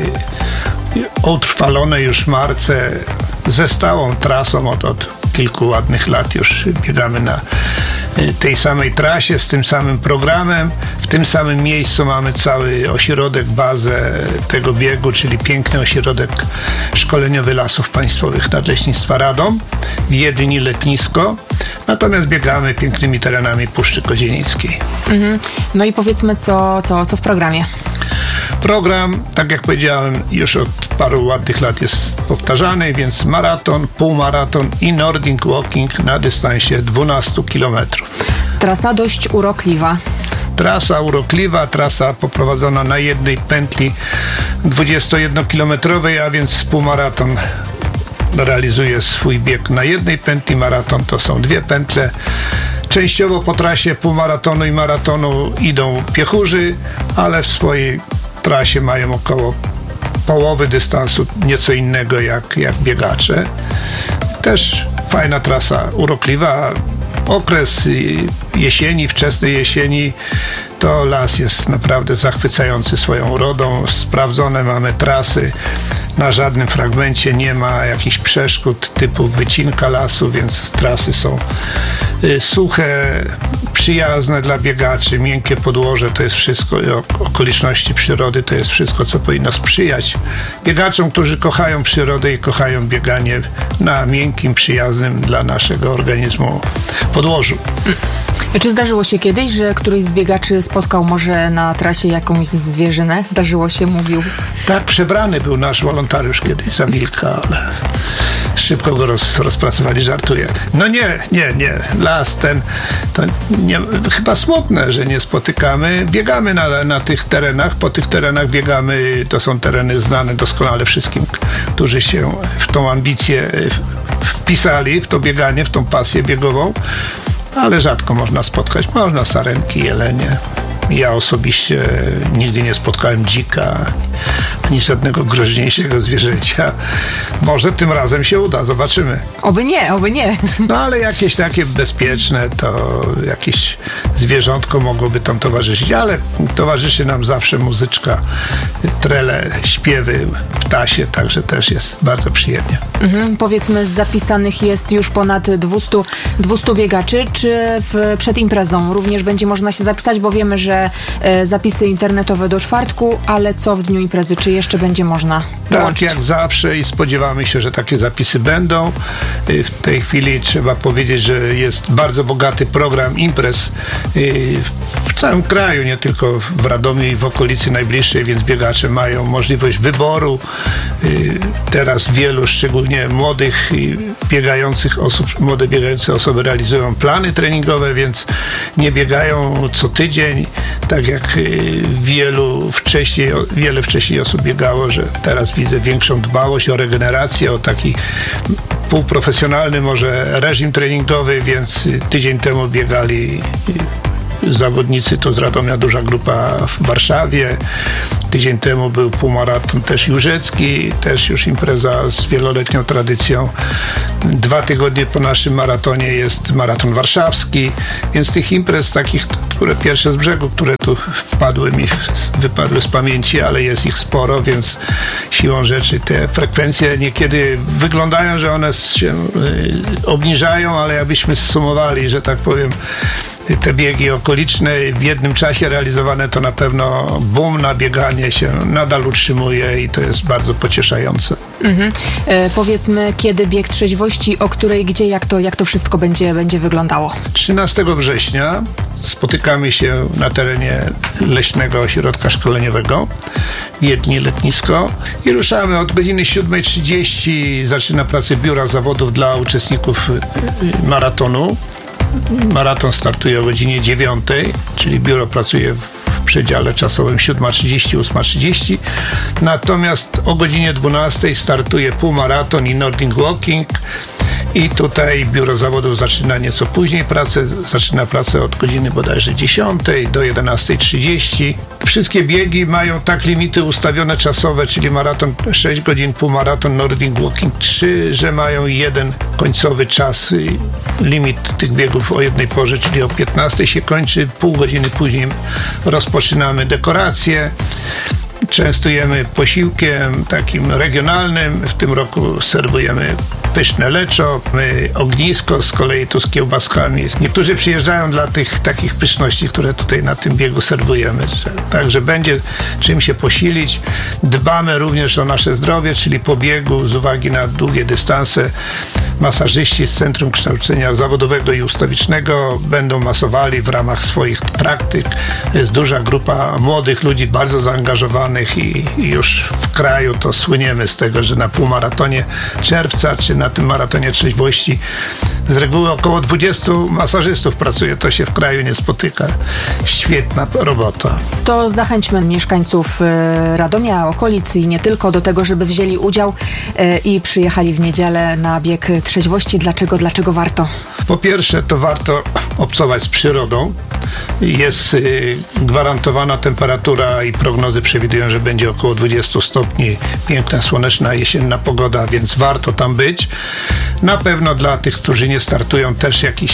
M: utrwalony już w marce ze stałą trasą od kilku ładnych lat już biegamy na tej samej trasie, z tym samym programem. W tym samym miejscu mamy cały ośrodek, bazę tego biegu, czyli piękny ośrodek szkoleniowy Lasów Państwowych Nadleśnictwa Radom, w Wiedni letnisko. Natomiast biegamy pięknymi terenami Puszczy Kozienickiej.
L: No i powiedzmy, co w programie?
M: Program, tak jak powiedziałem, już od paru ładnych lat jest powtarzany, więc maraton, półmaraton i Nordic Walking na dystansie 12 km.
L: Trasa dość urokliwa.
M: Trasa urokliwa, trasa poprowadzona na jednej pętli 21-kilometrowej, a więc półmaraton realizuje swój bieg na jednej pętli, maraton to są dwie pętle. Częściowo po trasie półmaratonu i maratonu idą piechurzy, ale w swojej trasie mają około połowy dystansu nieco innego jak biegacze. Też fajna trasa, urokliwa. Okres jesieni, wczesnej jesieni, to las jest naprawdę zachwycający swoją urodą. Sprawdzone mamy trasy. Na żadnym fragmencie nie ma jakichś przeszkód typu wycinka lasu, więc trasy są suche, przyjazne dla biegaczy, miękkie podłoże, to jest wszystko, okoliczności przyrody, to jest wszystko, co powinno sprzyjać biegaczom, którzy kochają przyrodę i kochają bieganie na miękkim, przyjaznym dla naszego organizmu podłożu.
L: Czy zdarzyło się kiedyś, że któryś z biegaczy spotkał może na trasie jakąś zwierzynę? Zdarzyło się, mówił.
M: Tak, przebrany był nasz wolontariusz kiedyś za wilka, ale szybko go rozpracowali, żartuję. No nie. Las ten, to nie, chyba smutne, że nie spotykamy. Biegamy na tych terenach, po tych terenach biegamy, to są tereny znane doskonale wszystkim, którzy się w tą ambicję wpisali, w to bieganie, w tą pasję biegową. Ale rzadko można spotkać. Można sarenki, jelenie. Ja osobiście nigdy nie spotkałem dzika, ani żadnego groźniejszego zwierzęcia. Może tym razem się uda, zobaczymy.
L: Oby nie.
M: No ale jakieś takie bezpieczne, to jakieś zwierzątko mogłoby tam towarzyszyć, ale towarzyszy nam zawsze muzyczka, trele, śpiewy, ptasie, także też jest bardzo przyjemnie.
L: Powiedzmy, z zapisanych jest już ponad 200 biegaczy. Czy przed imprezą również będzie można się zapisać, bo wiemy, że zapisy internetowe do czwartku, ale co w dniu imprezy? Czy jeszcze będzie można dołączyć?
M: Tak, jak zawsze i spodziewamy się, że takie zapisy będą. W tej chwili trzeba powiedzieć, że jest bardzo bogaty program imprez w całym kraju, nie tylko w Radomiu i w okolicy najbliższej, więc biegacze mają możliwość wyboru. Teraz wielu, szczególnie młodych biegających osób, młode biegające osoby realizują plany treningowe, więc nie biegają co tydzień, tak jak wiele wcześniej osób biegało, że teraz widzę większą dbałość o regenerację, o taki półprofesjonalny może reżim treningowy, więc tydzień temu biegali zawodnicy, to z Radomia duża grupa w Warszawie. Tydzień temu był półmaraton też Jórzecki, też już impreza z wieloletnią tradycją. 2 tygodnie po naszym maratonie jest maraton warszawski, więc tych imprez takich, które pierwsze z brzegu, które tu wypadły z pamięci, ale jest ich sporo, więc siłą rzeczy te frekwencje niekiedy wyglądają, że one się obniżają, ale jakbyśmy zsumowali, że tak powiem, te biegi okoliczne w jednym czasie realizowane, to na pewno boom na bieganie się nadal utrzymuje i to jest bardzo pocieszające.
L: Powiedzmy, kiedy bieg trzeźwości, o której, gdzie, jak to wszystko będzie wyglądało?
M: 13 września spotykamy się na terenie Leśnego Ośrodka Szkoleniowego Wiedni Letnisko i ruszamy od godziny 7:30. Zaczyna pracę biura zawodów dla uczestników maratonu. Maraton startuje o godzinie 9, czyli biuro pracuje w przedziale czasowym 7:30, 8:30. Natomiast o godzinie 12 startuje półmaraton i Nordic Walking. I tutaj biuro zawodów zaczyna nieco później pracę. Zaczyna pracę od godziny bodajże 10 do 11:30. Wszystkie biegi mają tak limity ustawione czasowe, czyli maraton 6 godzin, półmaraton, Nordic Walking 3, że mają jeden końcowy czas. Limit tych biegów o jednej porze, czyli o 15 się kończy. Pół godziny później rozpoczynamy dekoracje. Częstujemy posiłkiem takim regionalnym. W tym roku serwujemy pyszne leczo, ognisko z kolei tu z kiełbaskami. Niektórzy przyjeżdżają dla tych takich pyszności, które tutaj na tym biegu serwujemy. Także będzie czym się posilić. Dbamy również o nasze zdrowie, czyli po biegu z uwagi na długie dystanse masażyści z Centrum Kształcenia Zawodowego i Ustawicznego będą masowali w ramach swoich praktyk. Jest duża grupa młodych ludzi, bardzo zaangażowanych i już w kraju to słyniemy z tego, że na półmaratonie czerwca czy na tym maratonie trzeźwości z reguły około 20 masażystów pracuje. To się w kraju nie spotyka. Świetna robota.
L: To zachęćmy mieszkańców Radomia, okolic i nie tylko do tego, żeby wzięli udział i przyjechali w niedzielę na bieg trzeźwości. Dlaczego warto?
M: Po pierwsze, to warto obcować z przyrodą. Jest gwarantowana temperatura i prognozy przewidują, że będzie około 20 stopni. Piękna, słoneczna, jesienna pogoda, więc warto tam być. Na pewno dla tych, którzy nie startują, też jakiś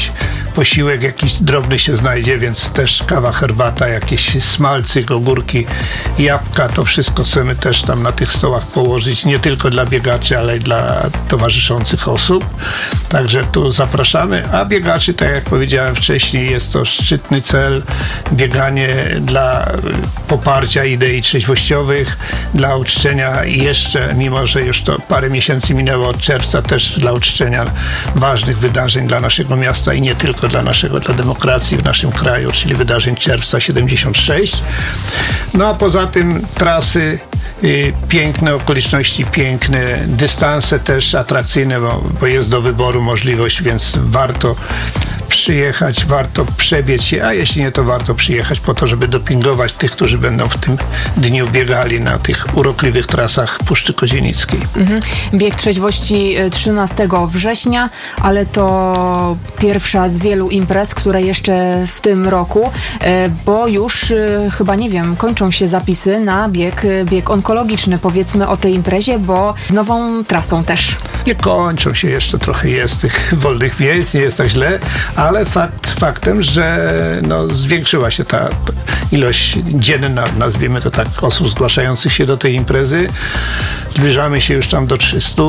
M: posiłek jakiś drobny się znajdzie, więc też kawa, herbata, jakieś smalcy, ogórki, jabłka, to wszystko chcemy też tam na tych stołach położyć, nie tylko dla biegaczy, ale i dla towarzyszących osób. Także tu zapraszamy, a biegaczy, tak jak powiedziałem wcześniej, jest to szczytny cel, bieganie dla poparcia idei trzeźwościowych, dla uczczenia jeszcze, mimo że już to parę miesięcy minęło od czerwca, też dla uczczenia ważnych wydarzeń dla naszego miasta i nie tylko dla demokracji w naszym kraju, czyli wydarzeń czerwca 76. No a poza tym trasy piękne, okoliczności piękne, dystanse też atrakcyjne, bo jest do wyboru możliwość, więc warto przyjechać, warto przebiec się, a jeśli nie, to warto przyjechać po to, żeby dopingować tych, którzy będą w tym dniu biegali na tych urokliwych trasach Puszczy Kozienickiej.
L: Bieg trzeźwości 13 września, ale to pierwsza z wielu imprez, które jeszcze w tym roku, bo już chyba, nie wiem, kończą się zapisy na bieg onkologiczny. Powiedzmy o tej imprezie, bo nową trasą też.
M: Nie kończą się, jeszcze trochę jest tych wolnych miejsc, nie jest tak źle, ale faktem, że zwiększyła się ta ilość dzienna, nazwijmy to tak, osób zgłaszających się do tej imprezy. Zbliżamy się już tam do 300,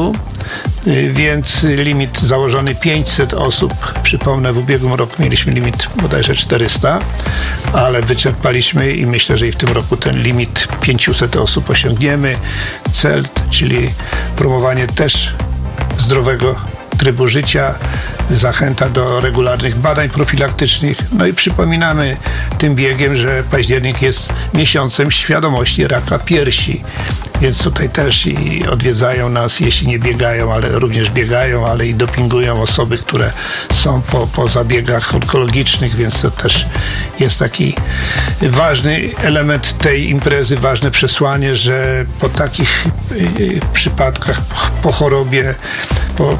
M: więc limit założony 500 osób. Przypomnę, w ubiegłym roku mieliśmy limit bodajże 400, ale wyczerpaliśmy i myślę, że i w tym roku ten limit 500 osób osiągniemy. Cel, czyli promowanie też zdrowego trybu życia, zachęta do regularnych badań profilaktycznych. No i przypominamy tym biegiem, że październik jest miesiącem świadomości raka piersi. Więc tutaj też i odwiedzają nas, jeśli nie biegają, ale również biegają, ale i dopingują osoby, które są po zabiegach onkologicznych, więc to też jest taki ważny element tej imprezy, ważne przesłanie, że po takich przypadkach, po chorobie, po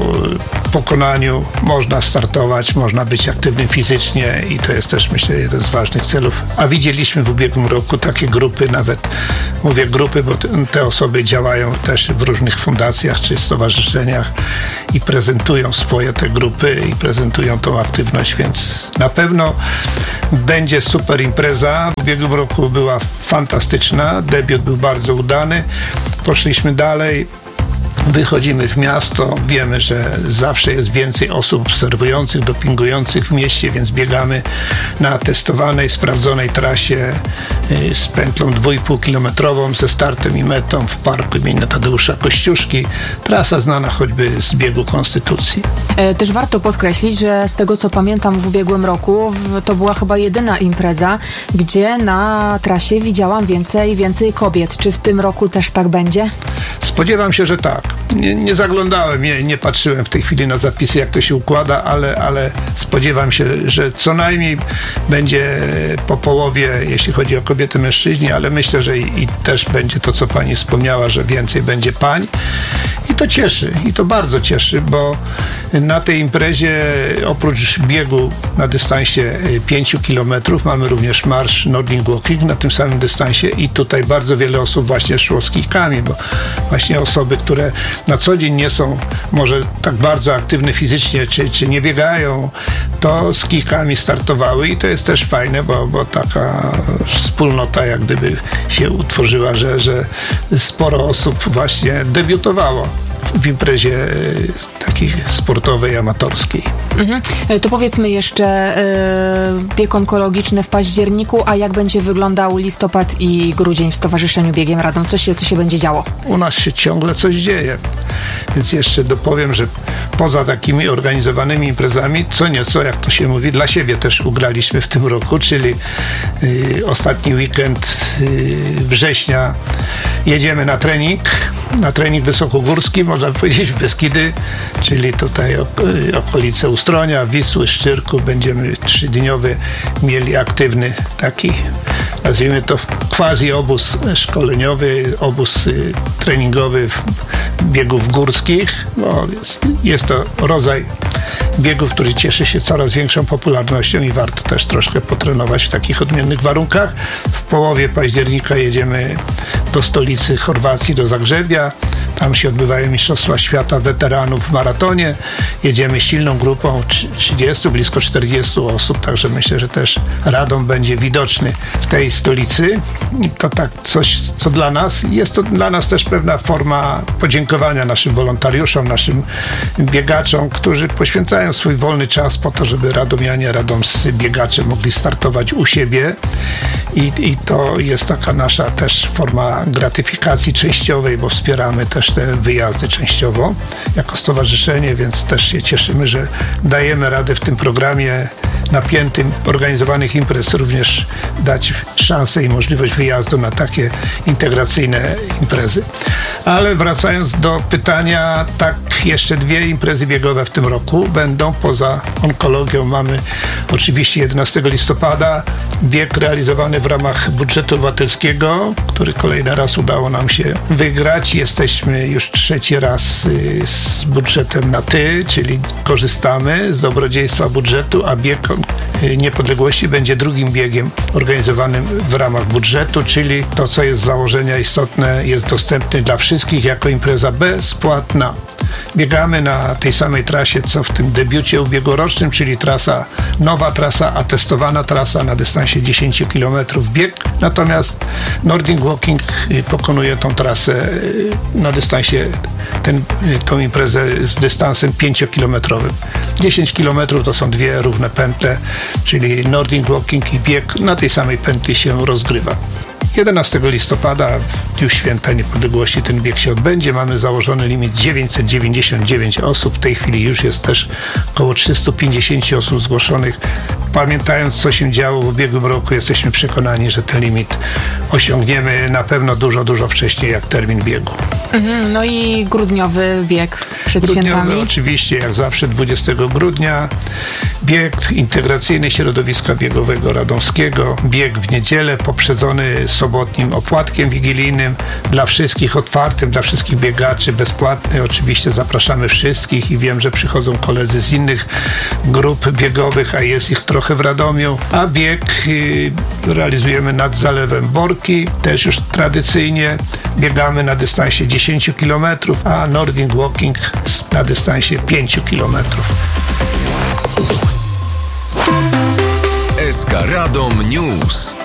M: pokonaniu można startować, można być aktywnym fizycznie i to jest też, myślę, jeden z ważnych celów. A widzieliśmy w ubiegłym roku takie grupy, nawet mówię grupy, bo te osoby działają też w różnych fundacjach czy stowarzyszeniach i prezentują swoje te grupy i prezentują tą aktywność, więc na pewno będzie super impreza. W ubiegłym roku była fantastyczna, debiut był bardzo udany, poszliśmy dalej. Wychodzimy w miasto, wiemy, że zawsze jest więcej osób obserwujących, dopingujących w mieście, więc biegamy na testowanej, sprawdzonej trasie z pętlą 2,5-kilometrową ze startem i metą w parku imienia Tadeusza Kościuszki. Trasa znana choćby z biegu Konstytucji.
L: Też warto podkreślić, że z tego co pamiętam w ubiegłym roku to była chyba jedyna impreza, gdzie na trasie widziałam więcej kobiet. Czy w tym roku też tak będzie?
M: Spodziewam się, że tak. Nie zaglądałem, nie patrzyłem w tej chwili na zapisy, jak to się układa, ale spodziewam się, że co najmniej będzie po połowie, jeśli chodzi o kobiety, mężczyźni, ale myślę, że i też będzie to, co pani wspomniała, że więcej będzie pań. I to cieszy, i to bardzo cieszy, bo na tej imprezie oprócz biegu na dystansie 5 kilometrów mamy również marsz Nordic Walking na tym samym dystansie i tutaj bardzo wiele osób właśnie szło z kijkami, bo właśnie osoby, które na co dzień nie są może tak bardzo aktywne fizycznie, czy nie biegają, to z kijkami startowały i to jest też fajne, bo taka wspólnota jak gdyby się utworzyła, że sporo osób właśnie debiutowało w imprezie takiej sportowej, amatorskiej.
L: To powiedzmy jeszcze bieg onkologiczny w październiku, a jak będzie wyglądał listopad i grudzień w Stowarzyszeniu Biegiem Radom? Co się będzie działo?
M: U nas się ciągle coś dzieje, więc jeszcze dopowiem, że poza takimi organizowanymi imprezami, co nieco, jak to się mówi, dla siebie też ugraliśmy w tym roku, czyli ostatni weekend września jedziemy na trening wysokogórski, można powiedzieć w Beskidy, czyli tutaj okolice Ustronia, Wisły, Szczyrku. Będziemy 3-dniowy mieli aktywny taki, nazwijmy to quasi obóz szkoleniowy, obóz treningowy biegów górskich. No, jest to rodzaj biegu, który cieszy się coraz większą popularnością i warto też troszkę potrenować w takich odmiennych warunkach. W połowie października jedziemy do stolicy Chorwacji, do Zagrzebia. Tam się odbywają Mistrzostwa Świata Weteranów w maratonie. Jedziemy silną grupą 30, blisko 40 osób, także myślę, że też Radom będzie widoczny w tej stolicy. To tak coś, co dla nas, jest to dla nas też pewna forma podziękowania naszym wolontariuszom, naszym biegaczom, którzy poświęcają swój wolny czas po to, żeby radomianie, radomscy biegacze mogli startować u siebie i to jest taka nasza też forma gratyfikacji częściowej, bo wspieramy też te wyjazdy częściowo jako stowarzyszenie, więc też się cieszymy, że dajemy radę w tym programie napiętym organizowanych imprez również dać szansę i możliwość wyjazdu na takie integracyjne imprezy. Ale wracając do pytania, tak, jeszcze 2 imprezy biegowe w tym roku będą. Poza onkologią mamy oczywiście 11 listopada bieg realizowany w ramach budżetu obywatelskiego, który kolejny raz udało nam się wygrać. Jesteśmy już 3. raz z budżetem na ty, czyli korzystamy z dobrodziejstwa budżetu, a bieg niepodległości będzie drugim biegiem organizowanym w ramach budżetu, czyli to, co jest z założenia istotne, jest dostępny dla wszystkich jako impreza bezpłatna. Biegamy na tej samej trasie, co w tym debiucie ubiegłorocznym, czyli nowa trasa, atestowana trasa na dystansie 10 km bieg. Natomiast Nordic Walking pokonuje tą trasę na dystansie, tą imprezę z dystansem 5-kilometrowym. 10 km to są 2 równe pętle, czyli Nordic Walking i bieg na tej samej pętli się rozgrywa. 11 listopada, w Dniu Święta Niepodległości, ten bieg się odbędzie. Mamy założony limit 999 osób. W tej chwili już jest też około 350 osób zgłoszonych. Pamiętając, co się działo w ubiegłym roku, jesteśmy przekonani, że ten limit osiągniemy na pewno dużo wcześniej jak termin biegu.
L: No i grudniowy bieg przed świętami.
M: Oczywiście, jak zawsze 20 grudnia. Bieg integracyjny środowiska biegowego radomskiego. Bieg w niedzielę poprzedzony sobotnim opłatkiem wigilijnym dla wszystkich, otwartym dla wszystkich biegaczy, bezpłatny. Oczywiście zapraszamy wszystkich i wiem, że przychodzą koledzy z innych grup biegowych, a jest ich trochę w Radomiu. A bieg realizujemy nad Zalewem Borki, też już tradycyjnie. Biegamy na dystansie 10 km, a Nordic Walking na dystansie 5 km.
D: SK Radom News.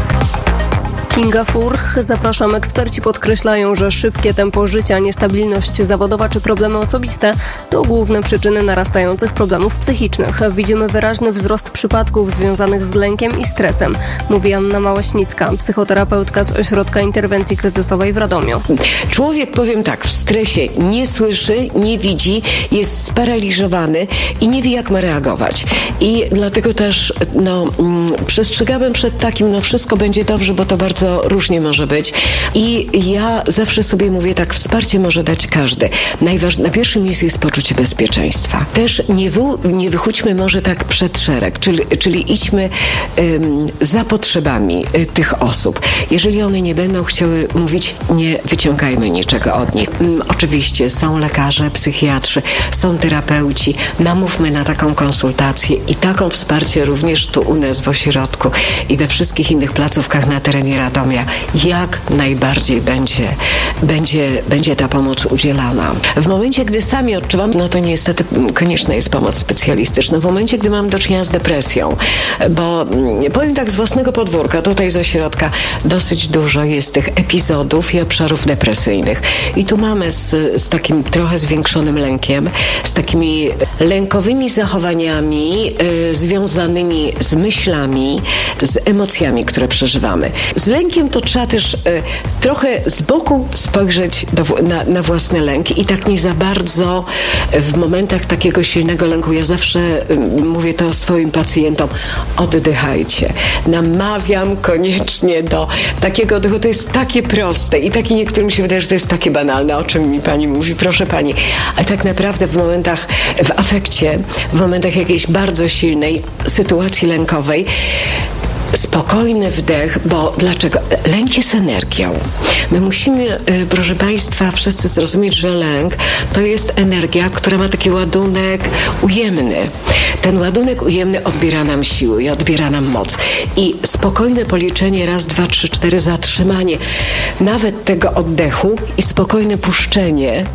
J: Kinga Furch. Zapraszam. Eksperci podkreślają, że szybkie tempo życia, niestabilność zawodowa czy problemy osobiste to główne przyczyny narastających problemów psychicznych. Widzimy wyraźny wzrost przypadków związanych z lękiem i stresem, mówi Anna Małaśnicka, psychoterapeutka z Ośrodka Interwencji Kryzysowej w Radomiu.
N: Człowiek, powiem tak, w stresie nie słyszy, nie widzi, jest sparaliżowany i nie wie, jak ma reagować. I dlatego też przestrzegałem przed takim, wszystko będzie dobrze, bo to bardzo różnie może być. I ja zawsze sobie mówię tak, wsparcie może dać każdy. Na pierwszym miejscu jest poczucie bezpieczeństwa. Też nie wychódźmy może tak przed szereg, czyli idźmy za potrzebami tych osób. Jeżeli one nie będą chciały mówić, nie wyciągajmy niczego od nich. Oczywiście są lekarze, psychiatrzy, są terapeuci. Namówmy na taką konsultację i taką wsparcie również tu u nas w ośrodku i we wszystkich innych placówkach na terenie Radomia, jak najbardziej będzie ta pomoc udzielana. W momencie, gdy sami odczuwam, to niestety konieczna jest pomoc specjalistyczna. W momencie, gdy mam do czynienia z depresją, bo powiem tak z własnego podwórka, tutaj z ośrodka dosyć dużo jest tych epizodów i obszarów depresyjnych. I tu mamy z takim trochę zwiększonym lękiem, z takimi lękowymi zachowaniami związanymi z myślami, z emocjami, które przeżywamy. Z lękiem to trzeba też trochę z boku spojrzeć na własny lęk i tak nie za bardzo w momentach takiego silnego lęku. Ja zawsze mówię to swoim pacjentom, oddychajcie. Namawiam koniecznie do takiego oddechu. To jest takie proste i takie niektórym się wydaje, że to jest takie banalne, o czym mi pani mówi, proszę pani. Ale tak naprawdę w momentach, w afekcie, w momentach jakiejś bardzo silnej sytuacji lękowej, spokojny wdech, bo dlaczego? Lęk jest energią. My musimy, proszę Państwa, wszyscy zrozumieć, że lęk to jest energia, która ma taki ładunek ujemny. Ten ładunek ujemny odbiera nam siły i odbiera nam moc. I spokojne policzenie, 1, 2, 3, 4, zatrzymanie nawet tego oddechu i spokojne puszczenie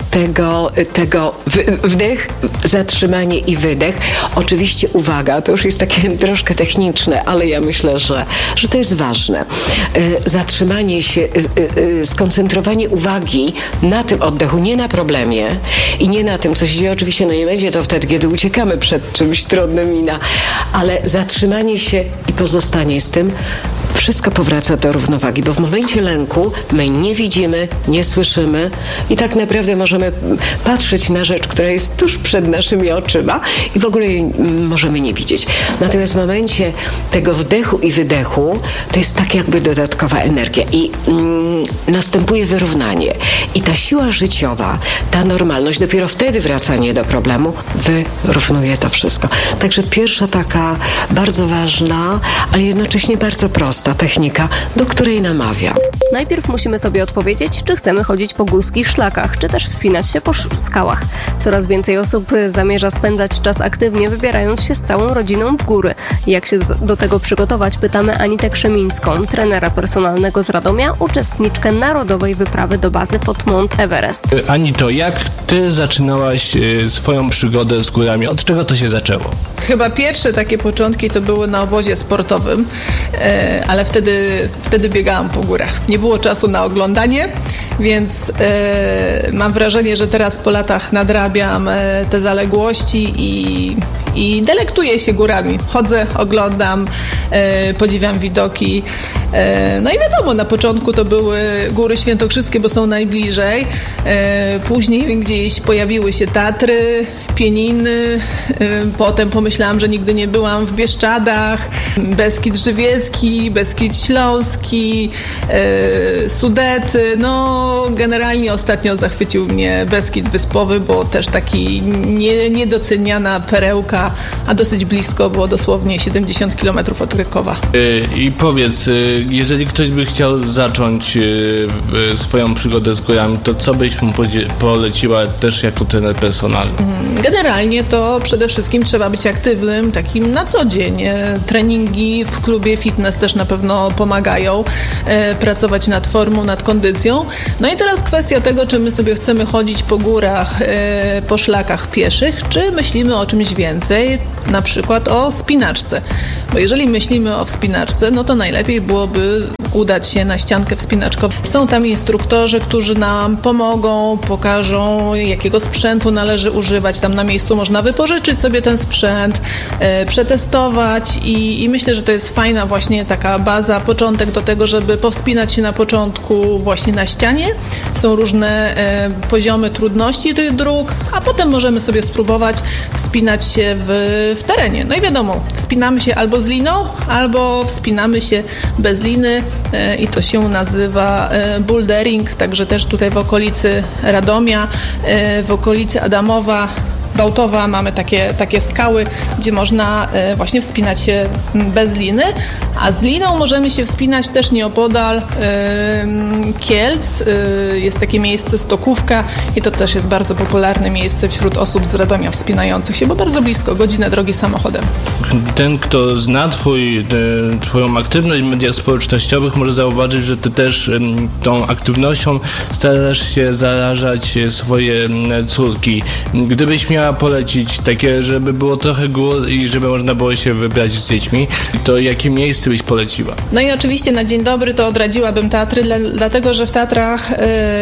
N: tego wdech, zatrzymanie i wydech. Oczywiście uwaga, to już jest takie troszkę techniczne, ale ja myślę, że to jest ważne. Zatrzymanie się, skoncentrowanie uwagi na tym oddechu, nie na problemie i nie na tym, co się dzieje. Oczywiście nie będzie to wtedy, kiedy uciekamy przed czymś trudnym, ale zatrzymanie się i pozostanie z tym, wszystko powraca do równowagi, bo w momencie lęku my nie widzimy, nie słyszymy i tak naprawdę możemy patrzeć na rzecz, która jest tuż przed naszymi oczyma i w ogóle jej możemy nie widzieć. Natomiast w momencie tego wdechu i wydechu to jest tak jakby dodatkowa energia i następuje wyrównanie. I ta siła życiowa, ta normalność, dopiero wtedy wracanie do problemu wyrównuje to wszystko. Także pierwsza taka bardzo ważna, ale jednocześnie bardzo prosta technika, do której namawiam.
J: Najpierw musimy sobie odpowiedzieć, czy chcemy chodzić po górskich szlakach, czy też wspinać się po skałach. Coraz więcej osób zamierza spędzać czas aktywnie, wybierając się z całą rodziną w góry. Jak się do tego przygotować, pytamy Anitę Krzemińską, trenera personalnego z Radomia, uczestniczkę narodowej wyprawy do bazy pod Mount Everest.
H: Anito, jak ty zaczynałaś swoją przygodę z górami? Od czego to się zaczęło?
O: Chyba pierwsze takie początki to były na obozie sportowym, ale wtedy biegałam po górach. Nie było czasu na oglądanie, więc mam wrażenie, że teraz po latach nadrabiam te zaległości i delektuję się górami. Chodzę, oglądam, podziwiam widoki. No i wiadomo, na początku to były Góry Świętokrzyskie, bo są najbliżej. Później gdzieś pojawiły się Tatry, Pieniny. Potem pomyślałam, że nigdy nie byłam w Bieszczadach. Beskid Żywiecki, Beskid Śląski, Sudety. No generalnie ostatnio zachwycił mnie Beskid Wyspowy, bo też taki niedoceniana perełka, a dosyć blisko, było dosłownie 70 km od Krakowa.
H: I powiedz, jeżeli ktoś by chciał zacząć swoją przygodę z górami, to co byś mu poleciła też jako trener personalny?
O: Generalnie to przede wszystkim trzeba być aktywnym, takim na co dzień. Treningi w klubie fitness też na pewno pomagają. Pracować nad formą, nad kondycją. No i teraz kwestia tego, czy my sobie chcemy chodzić po górach, po szlakach pieszych, czy myślimy o czymś więcej, na przykład o wspinaczce. Bo jeżeli myślimy o wspinaczce, no to najlepiej byłoby udać się na ściankę wspinaczkową. Są tam instruktorzy, którzy nam pomogą, pokażą, jakiego sprzętu należy używać. Tam na miejscu można wypożyczyć sobie ten sprzęt, przetestować i myślę, że to jest fajna właśnie taka baza, początek do tego, żeby powspinać się na początku właśnie na ścianie. Są różne poziomy trudności tych dróg, a potem możemy sobie spróbować wspinać się w terenie. No i wiadomo, wspinamy się albo z liną, albo wspinamy się bez liny i to się nazywa bouldering, także też tutaj w okolicy Radomia, w okolicy Adamowa, Bałtowa mamy takie skały, gdzie można właśnie wspinać się bez liny, a z liną możemy się wspinać też nieopodal Kielc. Jest takie miejsce Stokówka i to też jest bardzo popularne miejsce wśród osób z Radomia wspinających się, bo bardzo blisko, godzinę drogi samochodem.
H: Ten, kto zna twoją aktywność w mediach społecznościowych, może zauważyć, że ty też tą aktywnością starasz się zarażać swoje córki. Gdybyś miała polecić takie, żeby było trochę gór i żeby można było się wybrać z dziećmi, to jakie miejsce byś poleciła?
O: No i oczywiście na dzień dobry to odradziłabym Tatry, dlatego że w Tatrach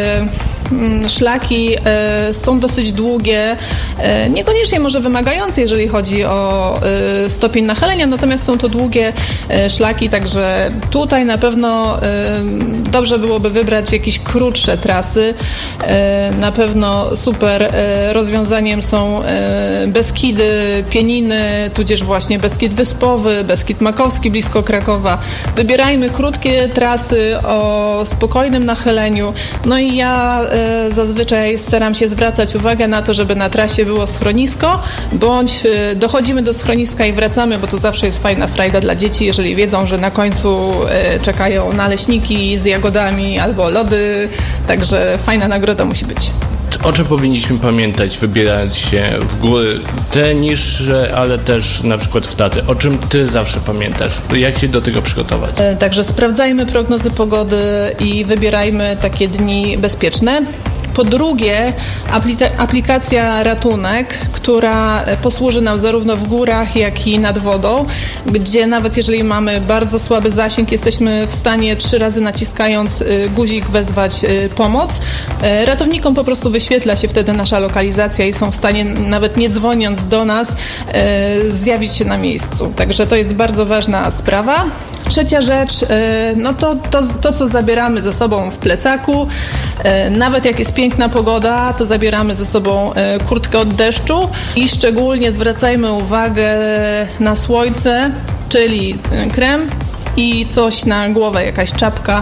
O: szlaki są dosyć długie, niekoniecznie może wymagające, jeżeli chodzi o stopień nachylenia, natomiast są to długie szlaki, także tutaj na pewno dobrze byłoby wybrać jakieś krótsze trasy. Na pewno super rozwiązaniem są Beskidy, Pieniny, tudzież właśnie Beskid Wyspowy, Beskid Makowski blisko Krakowa. Wybierajmy krótkie trasy o spokojnym nachyleniu. No i ja zazwyczaj staram się zwracać uwagę na to, żeby na trasie było schronisko, bądź dochodzimy do schroniska i wracamy, bo to zawsze jest fajna frajda dla dzieci, jeżeli wiedzą, że na końcu czekają naleśniki z jagodami albo lody, także fajna nagroda musi być.
H: O czym powinniśmy pamiętać, wybierając się w góry, te niższe, ale też na przykład w Tatry? O czym ty zawsze pamiętasz? Jak się do tego przygotować?
O: Także sprawdzajmy prognozy pogody i wybierajmy takie dni bezpieczne. Po drugie, aplikacja Ratunek, która posłuży nam zarówno w górach, jak i nad wodą, gdzie nawet jeżeli mamy bardzo słaby zasięg, jesteśmy w stanie 3 razy naciskając guzik wezwać pomoc. Ratownikom po prostu wyświetla się wtedy nasza lokalizacja i są w stanie, nawet nie dzwoniąc do nas, zjawić się na miejscu. Także to jest bardzo ważna sprawa. Trzecia rzecz, no to co zabieramy ze sobą w plecaku. Nawet jak jest piękna pogoda, to zabieramy ze sobą kurtkę od deszczu i szczególnie zwracajmy uwagę na słońce, czyli krem i coś na głowę, jakaś czapka,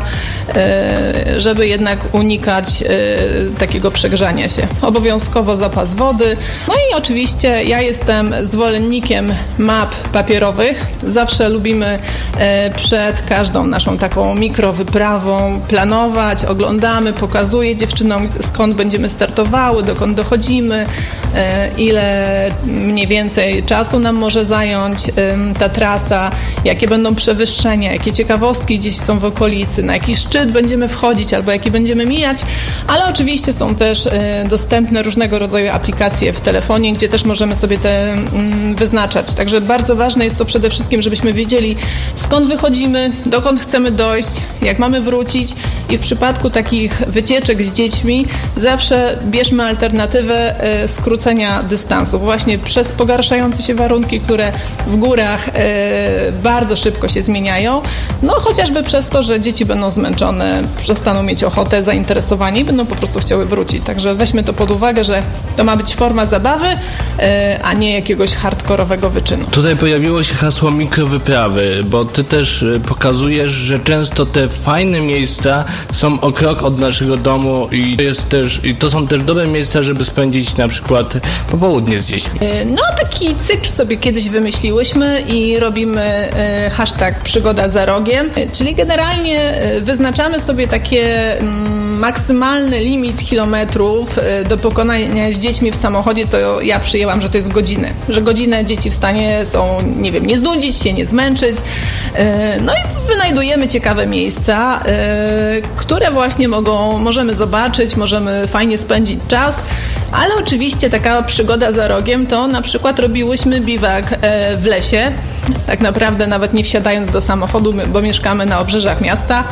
O: żeby jednak unikać takiego przegrzania się. Obowiązkowo zapas wody. No i oczywiście ja jestem zwolennikiem map papierowych. Zawsze lubimy przed każdą naszą taką mikrowyprawą planować, oglądamy, pokazuję dziewczynom, skąd będziemy startowały, dokąd dochodzimy, ile mniej więcej czasu nam może zająć ta trasa, jakie będą przewyższenia, jakie ciekawostki gdzieś są w okolicy, na jaki szczyt będziemy wchodzić albo jaki będziemy mijać, ale oczywiście są też dostępne różnego rodzaju aplikacje w telefonie, gdzie też możemy sobie te wyznaczać. Także bardzo ważne jest to przede wszystkim, żebyśmy wiedzieli, skąd wychodzimy, dokąd chcemy dojść, jak mamy wrócić i w przypadku takich wycieczek z dziećmi zawsze bierzmy alternatywę skrócenia dystansu. Właśnie przez pogarszające się warunki, które w górach bardzo szybko się zmieniają, no chociażby przez to, że dzieci będą zmęczone, przestaną mieć ochotę, zainteresowanie i będą po prostu chciały wrócić. Także weźmy to pod uwagę, że to ma być forma zabawy, a nie jakiegoś hardkorowego wyczynu.
H: Tutaj pojawiło się hasło mikrowyprawy, bo ty też pokazujesz, że często te fajne miejsca są o krok od naszego domu i to są też dobre miejsca, żeby spędzić na przykład popołudnie z dziećmi.
O: No taki cykl sobie kiedyś wymyśliłyśmy i robimy hashtag przygoda za rogiem, czyli generalnie wyznaczamy sobie takie maksymalny limit kilometrów do pokonania z dziećmi w samochodzie, to ja przyjęłam, że to jest godziny. Że godzinę dzieci w stanie są, nie wiem, nie znudzić się, nie zmęczyć. No i wynajdujemy ciekawe miejsca, które właśnie możemy zobaczyć, możemy fajnie spędzić czas, ale oczywiście taka przygoda za rogiem to na przykład robiłyśmy biwak w lesie, tak naprawdę nawet nie wsiadając do samochodu, bo mieszkamy na obrzeżach miasta.